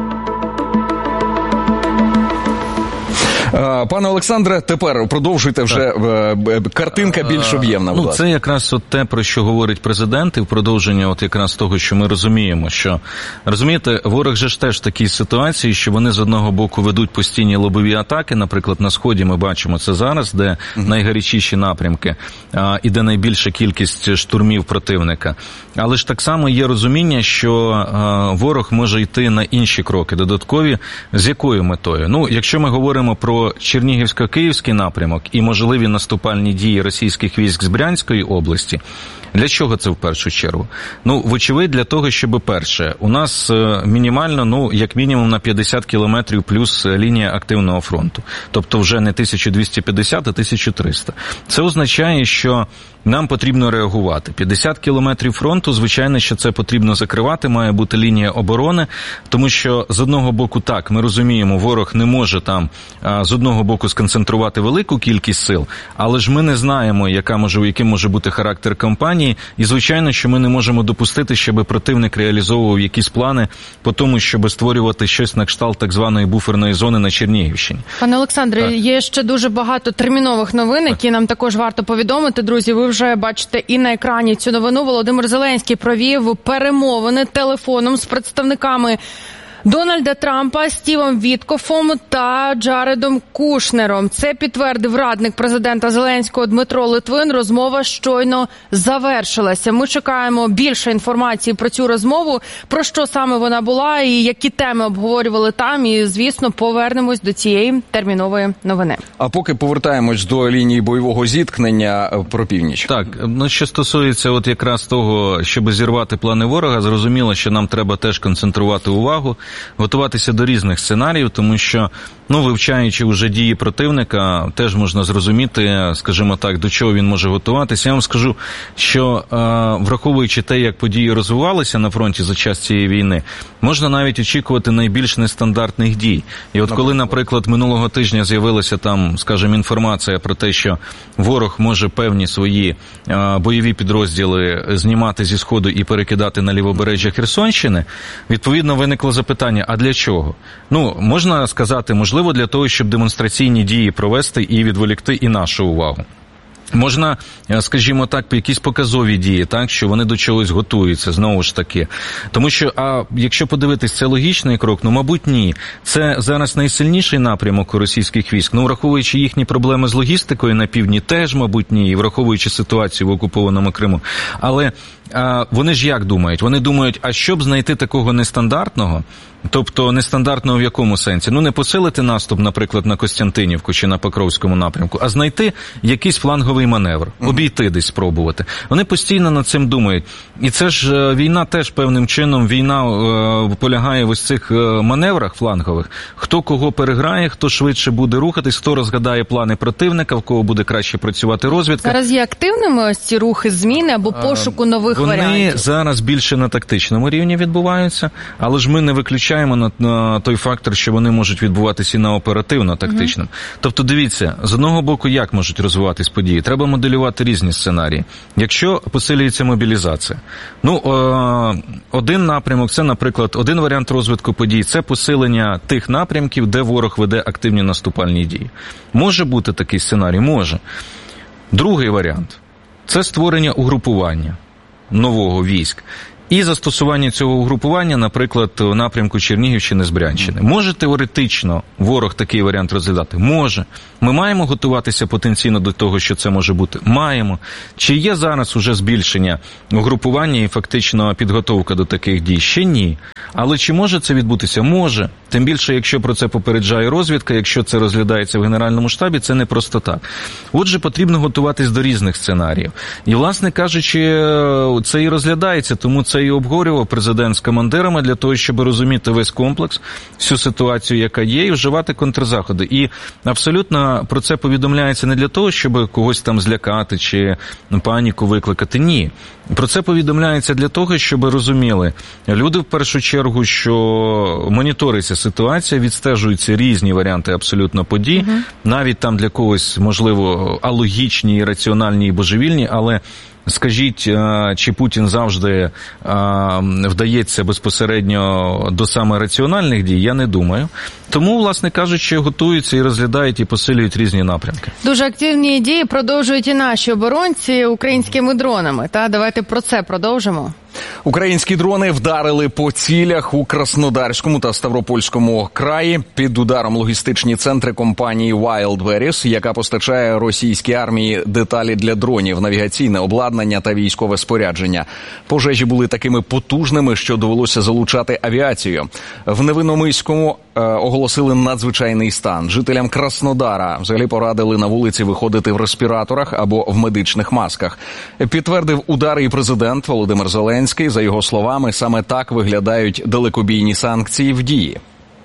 Пане Олександре, тепер продовжуйте вже, так. Картинка більш об'ємна. Ну, це якраз от те, про що говорить президент, і в продовження от якраз того, що ми розуміємо, що, розумієте, ворог же ж теж в такій ситуації, що вони з одного боку ведуть постійні лобові атаки, наприклад, на Сході ми бачимо це зараз, де uh-huh. найгарячіші напрямки, а, і де найбільша кількість штурмів противника. Але ж так само є розуміння, що а, ворог може йти на інші кроки, додаткові, з якою метою? Ну, якщо ми говоримо про Чернігівсько-Київський напрямок і можливі наступальні дії російських військ з Брянської області, для чого це в першу чергу? Ну, вочевидь, для того, щоб, перше, у нас мінімально, ну, як мінімум на п'ятдесят кілометрів плюс лінія активного фронту. Тобто вже не тисяча двісті п'ятдесят, а тисяча триста. Це означає, що нам потрібно реагувати. п'ятдесят кілометрів фронту, звичайно, що це потрібно закривати, має бути лінія оборони, тому що з одного боку, так, ми розуміємо, ворог не може там а, з одного боку сконцентрувати велику кількість сил, але ж ми не знаємо, яка може, яким може бути характер кампанії, і звичайно, що ми не можемо допустити, щоб противник реалізовував якісь плани по тому, щоб створювати щось на кшталт так званої буферної зони на Чернігівщині. Пане Олександре, так. Є ще дуже багато термінових новин, які нам також варто повідомити. Друзі, ви вже бачите і на екрані цю новину. Володимир Зеленський провів перемовини телефоном з представниками Дональда Трампа, Стівом Віткофом та Джаредом Кушнером. Це підтвердив радник президента Зеленського Дмитро Литвин. Розмова щойно завершилася. Ми чекаємо більше інформації про цю розмову, про що саме вона була і які теми обговорювали там. І, звісно, повернемось до цієї термінової новини. А поки повертаємось до лінії бойового зіткнення про північ. Так, ну що стосується от якраз того, щоб зірвати плани ворога, зрозуміло, що нам треба теж концентрувати увагу, готуватися до різних сценаріїв, тому що, ну, вивчаючи вже дії противника, теж можна зрозуміти, скажімо так, до чого він може готуватися. Я вам скажу, що враховуючи те, як події розвивалися на фронті за час цієї війни, можна навіть очікувати найбільш нестандартних дій. І от коли, наприклад, минулого тижня з'явилася там, скажімо, інформація про те, що ворог може певні свої бойові підрозділи знімати зі Сходу і перекидати на лівобережжя Херсонщини, відповідно виникло запитання, а для чого? Ну, можна сказати, можливо, для того, щоб демонстраційні дії провести і відволікти і нашу увагу. Можна, скажімо так, якісь показові дії, так, що вони до чогось готуються, знову ж таки. Тому що, а якщо подивитись, це логічний крок? Ну, мабуть, ні. Це зараз найсильніший напрямок у російських військ. Ну, враховуючи їхні проблеми з логістикою на півдні, теж, мабуть, ні. І враховуючи ситуацію в окупованому Криму. Але а, вони ж як думають? Вони думають, а щоб знайти такого нестандартного, тобто нестандартного в якому сенсі? Ну, не посилити наступ, наприклад, на Костянтинівку чи на Покровському напрямку, а знайти якийсь фланговий маневр, обійти десь, спробувати. Вони постійно над цим думають. І це ж війна теж певним чином, війна е, полягає в ось цих е, маневрах флангових. Хто кого переграє, хто швидше буде рухатись, хто розгадає плани противника, в кого буде краще працювати розвідка. Зараз є активними ось ці рухи зміни або пошуку нових вони варіантів? зараз більше на тактичному рівні відбуваються, але ж ми не виключаємо на, на той фактор, що вони можуть відбуватися і на оперативно-тактичному. Mm-hmm. Тобто, дивіться, з одного боку, як можуть розвиватись події? Треба моделювати різні сценарії. Якщо посилюється мобілізація. Ну, е- один напрямок, це, наприклад, один варіант розвитку подій, це посилення тих напрямків, де ворог веде активні наступальні дії. Може бути такий сценарій? Може. Другий варіант – це створення угрупування нового військ і застосування цього угрупування, наприклад, у напрямку Чернігівщини з Брянщини. Може теоретично ворог такий варіант розглядати? Може. Ми маємо готуватися потенційно до того, що це може бути? Маємо. Чи є зараз уже збільшення угрупування і фактично підготовка до таких дій? Ще ні. Але чи може це відбутися? Може. Тим більше, якщо про це попереджає розвідка, якщо це розглядається в Генеральному штабі, це не просто так. Отже, потрібно готуватись до різних сценаріїв. І, власне кажучи, це і розглядається, тому це і обговорював президент з командирами для того, щоб розуміти весь комплекс, всю ситуацію, яка є, і вживати контрзаходи. І абсолютно про це повідомляється не для того, щоб когось там злякати чи паніку викликати. Ні. Про це повідомляється для того, щоб розуміли люди в першу чергу, що моніториться ситуація, відстежуються різні варіанти абсолютно подій, угу. навіть там для когось, можливо, алогічні, ірраціональні і божевільні, але скажіть, чи Путін завжди вдається безпосередньо до саме раціональних дій? Я не думаю. Тому, власне кажучи, готуються і розглядають, і посилюють різні напрямки. Дуже активні дії продовжують і наші оборонці українськими дронами. Та давайте про це продовжимо. Українські дрони вдарили по цілях у Краснодарському та Ставропольському краї. Під ударом логістичні центри компанії Wildberries, яка постачає російській армії деталі для дронів, навігаційне обладнання та військове спорядження. Пожежі були такими потужними, що довелося залучати авіацію. В Невинномиському е, оголосили надзвичайний стан. Жителям Краснодара взагалі порадили на вулиці виходити в респіраторах або в медичних масках. Підтвердив удари і президент Володимир Зеленський. За його словами, саме так виглядають далекобійні санкції в дії.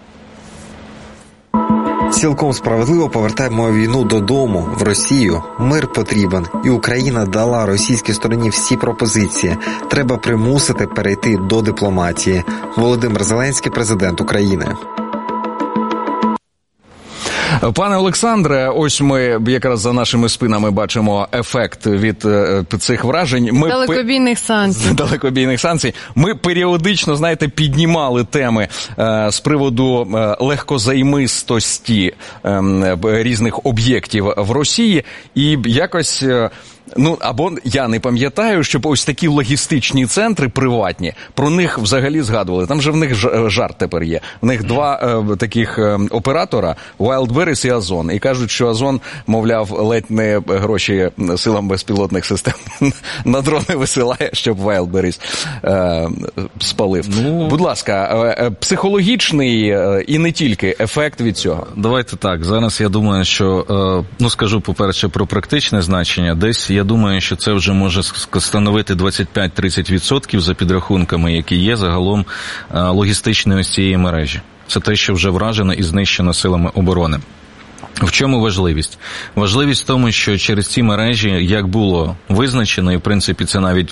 Цілком справедливо повертаємо війну додому, в Росію. Мир потрібен. І Україна дала російській стороні всі пропозиції. Треба примусити перейти до дипломатії. Володимир Зеленський, президент України. Пане Олександре, ось ми якраз за нашими спинами бачимо ефект від е, цих вражень. Ми далекобійних санкцій. Далекобійних санкцій. Ми періодично, знаєте, піднімали теми е, з приводу е, легкозаймистості е, різних об'єктів в Росії. І якось... Е, Ну, або я не пам'ятаю, щоб ось такі логістичні центри приватні, про них взагалі згадували. Там же в них жарт тепер є. В них два е, таких е, оператора, Wildberries і Озон. І кажуть, що Озон, мовляв, ледь не гроші силам безпілотних систем на дрони висилає, щоб Wildberries е, спалив. Ну, будь ласка, е, психологічний е, і не тільки ефект від цього. Давайте так. Зараз я думаю, що, е, ну скажу, по-перше, про практичне значення. Десь я думаю, що це вже може становити двадцять п'ять - тридцять відсотків за підрахунками, які є загалом логістичної ось цієї мережі. Це те, що вже вражено і знищено силами оборони. В чому важливість? Важливість в тому, що через ці мережі, як було визначено, і в принципі це навіть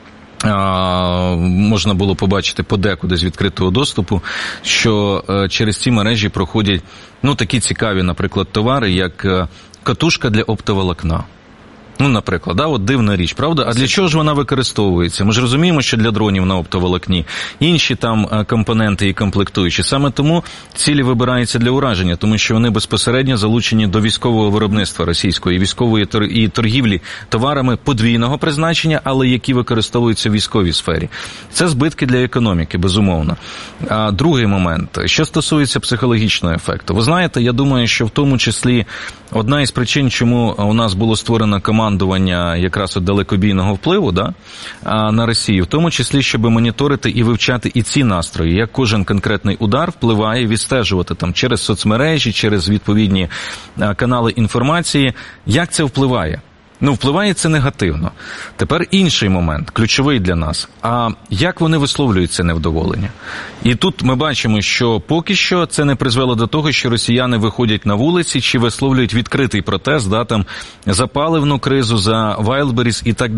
а, можна було побачити подекуди з відкритого доступу, що а, через ці мережі проходять ну такі цікаві, наприклад, товари, як а, катушка для оптоволокна. Ну, наприклад, да, от дивна річ, правда? А для чого ж вона використовується? Ми ж розуміємо, що для дронів на оптоволокні, інші там компоненти і комплектуючі. Саме тому цілі вибираються для ураження, тому що вони безпосередньо залучені до військового виробництва російської, військової і торгівлі товарами подвійного призначення, але які використовуються в військовій сфері. Це збитки для економіки, безумовно. А другий момент, що стосується психологічного ефекту. Ви знаєте, я думаю, що в тому числі одна із причин, чому у нас було створено командування якраз от далекобійного впливу, да, на Росію, в тому числі, щоб моніторити і вивчати і ці настрої, як кожен конкретний удар впливає, відстежувати там через соцмережі, через відповідні канали інформації, як це впливає. Ну, впливає це негативно. Тепер інший момент, ключовий для нас. А як вони висловлюють це невдоволення? І тут ми бачимо, що поки що це не призвело до того, що росіяни виходять на вулиці чи висловлюють відкритий протест, да, там, за паливну кризу, за Wildberries і так далі.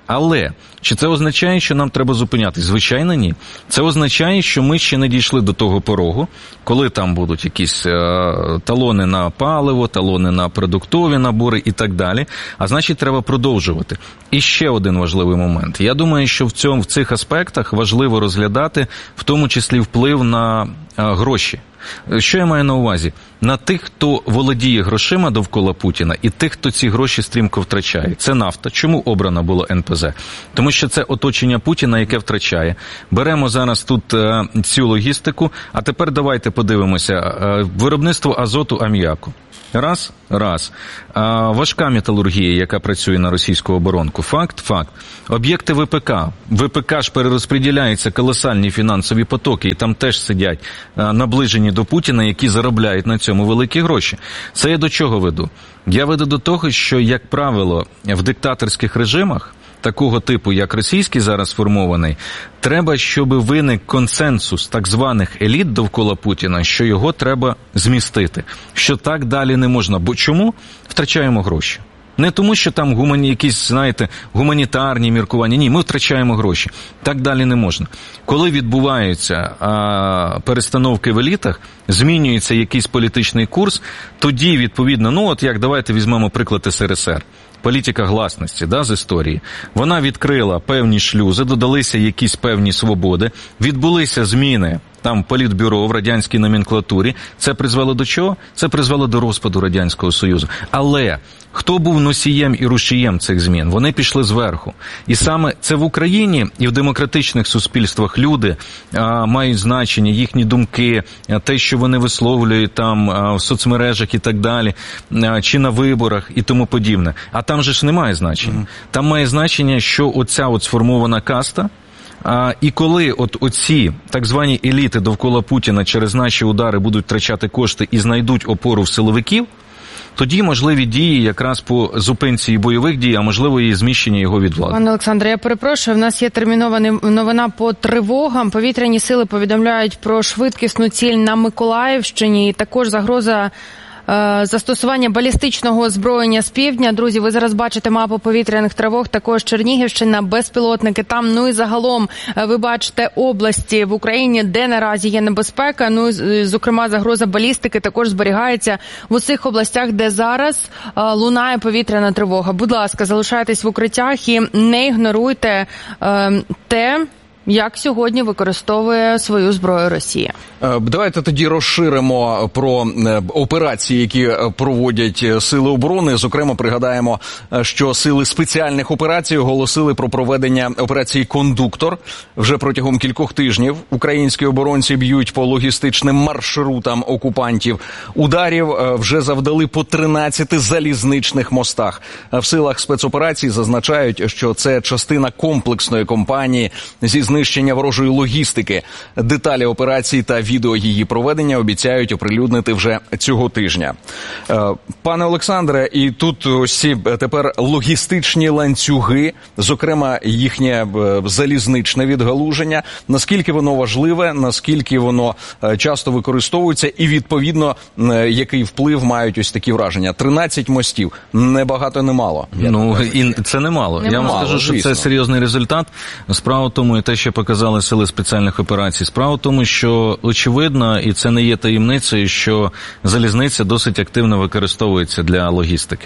Але чи це означає, що нам треба зупинятись? Звичайно, ні. Це означає, що ми ще не дійшли до того порогу, коли там будуть якісь е, талони на паливо, талони на продуктові набори і так далі. А значить, треба продовжувати. І ще один важливий момент. Я думаю, що в цьому, в цих аспектах важливо розглядати, в тому числі вплив на е, гроші. Що я маю на увазі? На тих, хто володіє грошима довкола Путіна, і тих, хто ці гроші стрімко втрачає. Це нафта. Чому обрано було ен пе зет? Тому що це оточення Путіна, яке втрачає. Беремо зараз тут е, цю логістику, а тепер давайте подивимося. Е, виробництво азоту, аміаку. Раз, раз. А, важка металургія, яка працює на російську оборонку. Факт, факт. Об'єкти ве пе ка. ве пе ка ж перерозподіляються колосальні фінансові потоки, і там теж сидять а, наближені до Путіна, які заробляють на цьому великі гроші. Це я до чого веду? Я веду до того, що, як правило, в диктаторських режимах, такого типу, як російський зараз сформований, треба, щоб виник консенсус так званих еліт довкола Путіна, що його треба змістити. Що так далі не можна. Бо чому? Втрачаємо гроші. Не тому, що там гумані, якісь, знаєте, гуманітарні міркування. Ні, ми втрачаємо гроші. Так далі не можна. Коли відбуваються а, перестановки в елітах, змінюється якийсь політичний курс, тоді, відповідно, ну от як, давайте візьмемо приклад ес ер ес ер. Політика гласності, да, з історії. Вона відкрила певні шлюзи, додалися якісь певні свободи, відбулися зміни там політбюро в радянській номенклатурі. Це призвело до чого? Це призвело до розпаду Радянського Союзу. Але хто був носієм і рушієм цих змін? Вони пішли зверху. І саме це в Україні і в демократичних суспільствах люди а, мають значення, їхні думки, а, те, що вони висловлюють там а, в соцмережах і так далі, а, чи на виборах і тому подібне. А там же ж немає значення. Mm-hmm. Там має значення, що оця от сформована каста, А, і коли от оці так звані еліти довкола Путіна через наші удари будуть втрачати кошти і знайдуть опору в силовиків, тоді можливі дії якраз по зупинці бойових дій, а можливо і зміщення його від влади. Пане Олександре, я перепрошую, в нас є термінова новина по тривогам. Повітряні сили повідомляють про швидкісну ціль на Миколаївщині і також загроза застосування балістичного озброєння з півдня. Друзі, ви зараз бачите мапу повітряних тривог, також Чернігівщина, безпілотники там, ну і загалом ви бачите області в Україні, де наразі є небезпека, ну і, зокрема, загроза балістики також зберігається в усіх областях, де зараз лунає повітряна тривога. Будь ласка, залишайтесь в укриттях і не ігноруйте е, те, як сьогодні використовує свою зброю Росія. Давайте тоді розширимо про операції, які проводять Сили оборони. Зокрема, пригадаємо, що Сили спеціальних операцій оголосили про проведення операції «Кондуктор». Вже протягом кількох тижнів українські оборонці б'ють по логістичним маршрутам окупантів. Ударів вже завдали по тринадцяти залізничних мостах. В Силах спецоперацій зазначають, що це частина комплексної кампанії зі знищення ворожої логістики. Деталі операції та відео її проведення обіцяють оприлюднити вже цього тижня. Пане Олександре, і тут ось ці тепер логістичні ланцюги, зокрема їхнє залізничне відгалуження, наскільки воно важливе, наскільки воно часто використовується і, відповідно, який вплив мають ось такі враження. тринадцять мостів. Не багато, не мало. Ну, і це немало. Не Я вам скажу, що звісно. Це серйозний результат. Справа в тому, і те, що показали Сили спеціальних операцій. Справа в тому, що очевидно, і це не є таємницею, що залізниця досить активно використовується для логістики.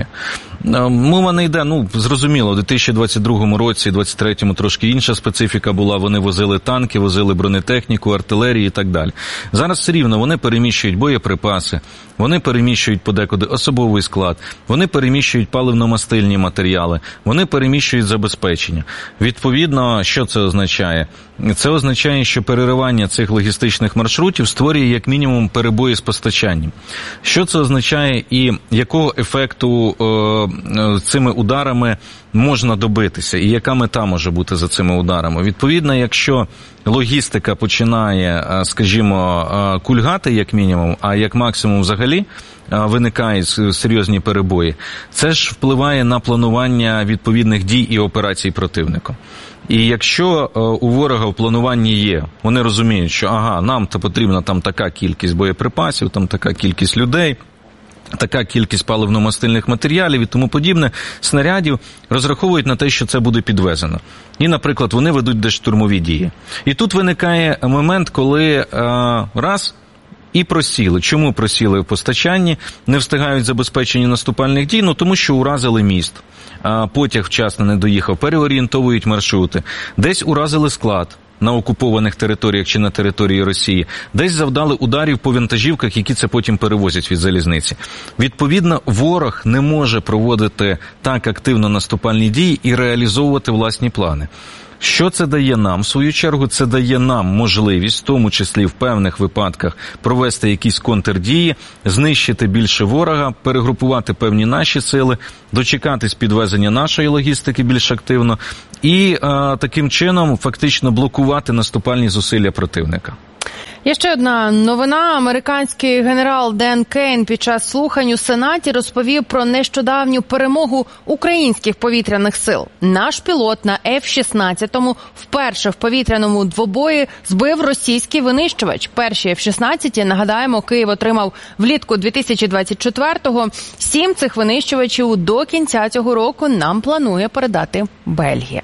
Мова не йде, ну, зрозуміло, у дві тисячі двадцять другому році, двадцять третьому трошки інша специфіка була, вони возили танки, возили бронетехніку, артилерію і так далі. Зараз все рівно вони переміщують боєприпаси, вони переміщують подекуди особовий склад, вони переміщують паливно-мастильні матеріали, вони переміщують забезпечення. Відповідно, що це означає? Це означає, що переривання цих логістичних маршрутів створює як мінімум перебої з постачанням. Що це означає і якого ефекту е, цими ударами можна добитися, і яка мета може бути за цими ударами? Відповідно, якщо логістика починає, скажімо, кульгати як мінімум, а як максимум взагалі виникають серйозні перебої, це ж впливає на планування відповідних дій і операцій противника. І якщо у ворога в плануванні є, вони розуміють, що ага, нам то потрібна там така кількість боєприпасів, там така кількість людей, така кількість паливно-мастильних матеріалів і тому подібне, снарядів, розраховують на те, що це буде підвезено. І, наприклад, вони ведуть десь штурмові дії. І тут виникає момент, коли е, раз і просіли. Чому просіли в постачанні? Не встигають забезпечення наступальних дій? Ну, тому що уразили міст. А потяг вчасно не доїхав, переорієнтовують маршрути. Десь уразили склад на окупованих територіях чи на території Росії, десь завдали ударів по вантажівках, які це потім перевозять від залізниці. Відповідно, ворог не може проводити так активно наступальні дії і реалізовувати власні плани. Що це дає нам? В свою чергу, це дає нам можливість, в тому числі в певних випадках, провести якісь контрдії, знищити більше ворога, перегрупувати певні наші сили, дочекатись підвезення нашої логістики більш активно і а, таким чином фактично блокувати наступальні зусилля противника. Є ще одна новина. Американський генерал Ден Кейн під час слухань у Сенаті розповів про нещодавню перемогу українських повітряних сил. Наш пілот на еф шістнадцять вперше в повітряному двобої збив російський винищувач. Перші еф шістнадцять, нагадаємо, Київ отримав влітку дві тисячі двадцять четвертого. Сім цих винищувачів до кінця цього року нам планує передати Бельгія.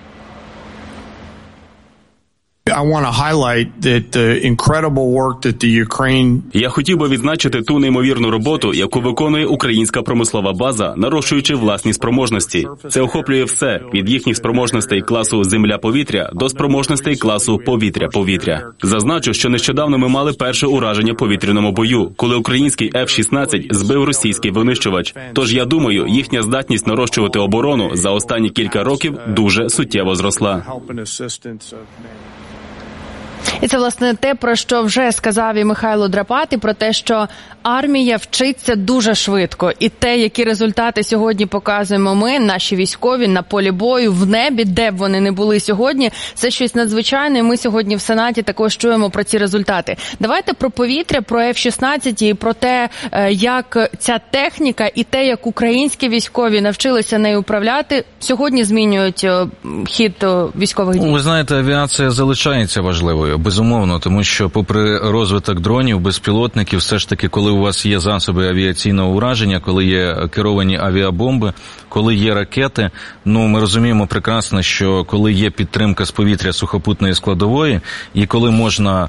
Я хотів би відзначити ту неймовірну роботу, яку виконує українська промислова база, нарощуючи власні спроможності. Це охоплює все, від їхніх спроможностей класу «Земля-повітря» до спроможностей класу «Повітря-повітря». Зазначу, що нещодавно ми мали перше ураження в повітряному бою, коли український еф шістнадцять збив російський винищувач. Тож, я думаю, їхня здатність нарощувати оборону за останні кілька років дуже суттєво зросла. І це, власне, те, про що вже сказав і Михайло Драпатий, про те, що армія вчиться дуже швидко. І те, які результати сьогодні показуємо ми, наші військові, на полі бою, в небі, де б вони не були сьогодні, це щось надзвичайне. І ми сьогодні в Сенаті також чуємо про ці результати. Давайте про повітря, про еф шістнадцять і про те, як ця техніка і те, як українські військові навчилися нею управляти, сьогодні змінюють хід військових дій. Ви знаєте, авіація залишається важливою. Безумовно, тому що попри розвиток дронів, безпілотників, все ж таки, коли у вас є засоби авіаційного ураження, коли є керовані авіабомби, коли є ракети, ну, ми розуміємо прекрасно, що коли є підтримка з повітря сухопутної складової, і коли можна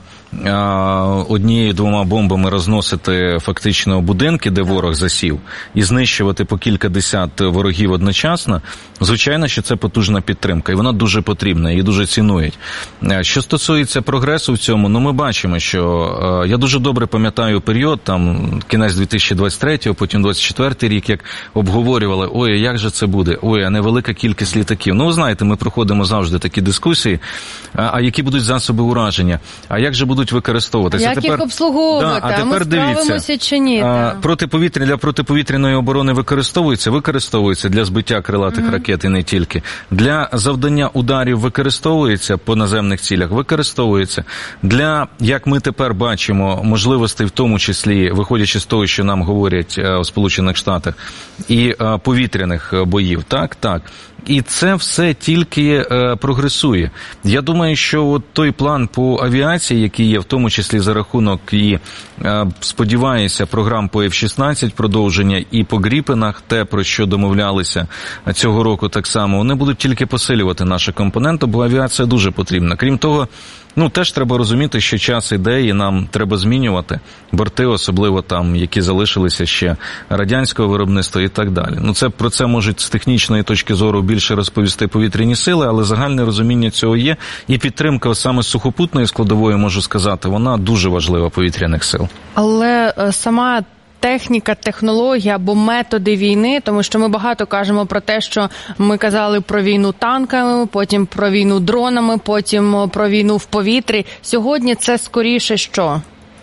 однією-двома бомбами розносити фактично будинки, де ворог засів, і знищувати по кілька десят ворогів одночасно, звичайно, що це потужна підтримка, і вона дуже потрібна, її дуже цінують. Що стосується прогресу в цьому, ну, ми бачимо, що я дуже добре пам'ятаю період, там, кінець дві тисячі двадцять третього, потім двадцять четвертий рік, як обговорювали, ой, як же це буде, ой, а невелика кількість літаків. Ну, ви знаєте, ми проходимо завжди такі дискусії, а, а які будуть засоби ураження, а як же будуть використовуватися. Як тепер, їх обслуговувати, да, а, а ми справимося чи ні? А, протиповітря, для протиповітряної оборони використовується, використовується для збиття крилатих mm-hmm. ракет і не тільки. Для завдання ударів використовується по наземних цілях, використовується. Для, як ми тепер бачимо, можливостей в тому числі, виходячи з того, що нам говорять у Сполучених Штатах, і а, повітряних боїв, так, так. І це все тільки е, прогресує. Я думаю, що от той план по авіації, який є в тому числі за рахунок і, е, сподіваюся, програм по еф шістнадцять продовження і по Гріпенах, те, про що домовлялися цього року так само, вони будуть тільки посилювати наші компоненти, бо авіація дуже потрібна. Крім того, ну, теж треба розуміти, що час іде, і нам треба змінювати борти, особливо там, які залишилися ще радянського виробництва і так далі. Ну, це, про це можуть з технічної точки зору більше розповісти повітряні сили, але загальне розуміння цього є. І підтримка саме сухопутної складової, можу сказати, вона дуже важлива повітряних сил. Але сама техніка, технологія або методи війни, тому що ми багато кажемо про те, що ми казали про війну танками, потім про війну дронами, потім про війну в повітрі. Сьогодні це скоріше що?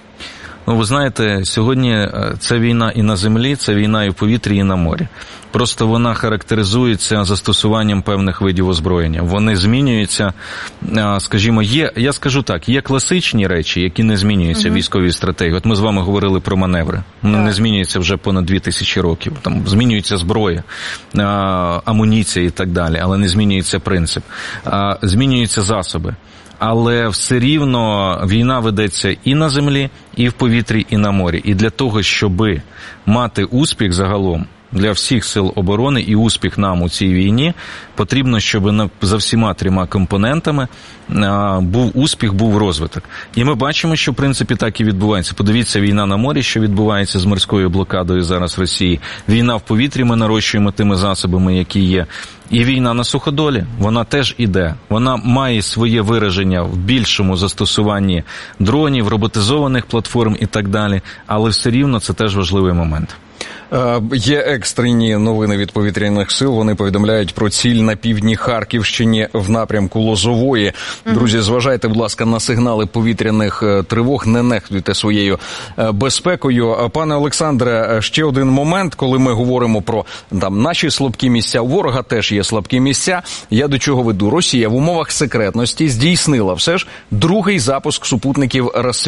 Ну, ви знаєте, сьогодні це війна і на землі, це війна і в повітрі, і на морі. Просто вона характеризується застосуванням певних видів озброєння. Вони змінюються, скажімо, є, я скажу так, є класичні речі, які не змінюються в військовій стратегії. От ми з вами говорили про маневри. Вони не змінюються вже понад дві тисячі років. Там змінюється зброя, амуніція і так далі, але не змінюється принцип. Змінюються засоби. але все рівно війна ведеться і на землі, і в повітрі, і на морі. І для того, щоб мати успіх загалом, для всіх сил оборони і успіх нам у цій війні, потрібно, щоб за всіма трьома компонентами був успіх, був розвиток. І ми бачимо, що в принципі так і відбувається. Подивіться, війна на морі, що відбувається з морською блокадою зараз в Росії. Війна в повітрі, ми нарощуємо тими засобами, які є. І війна на суходолі, вона теж іде. Вона має своє вираження в більшому застосуванні дронів, роботизованих платформ і так далі. Але все рівно це теж важливий момент. Є екстрені новини від повітряних сил. Вони повідомляють про ціль на півдні Харківщині в напрямку Лозової. Друзі, зважайте, будь ласка, на сигнали повітряних тривог, не нехтуйте своєю безпекою. Пане Олександре, ще один момент, коли ми говоримо про там наші слабкі місця. У ворога теж є слабкі місця. Я до чого веду? Росія в умовах секретності здійснила все ж другий запуск супутників «Рассвіт».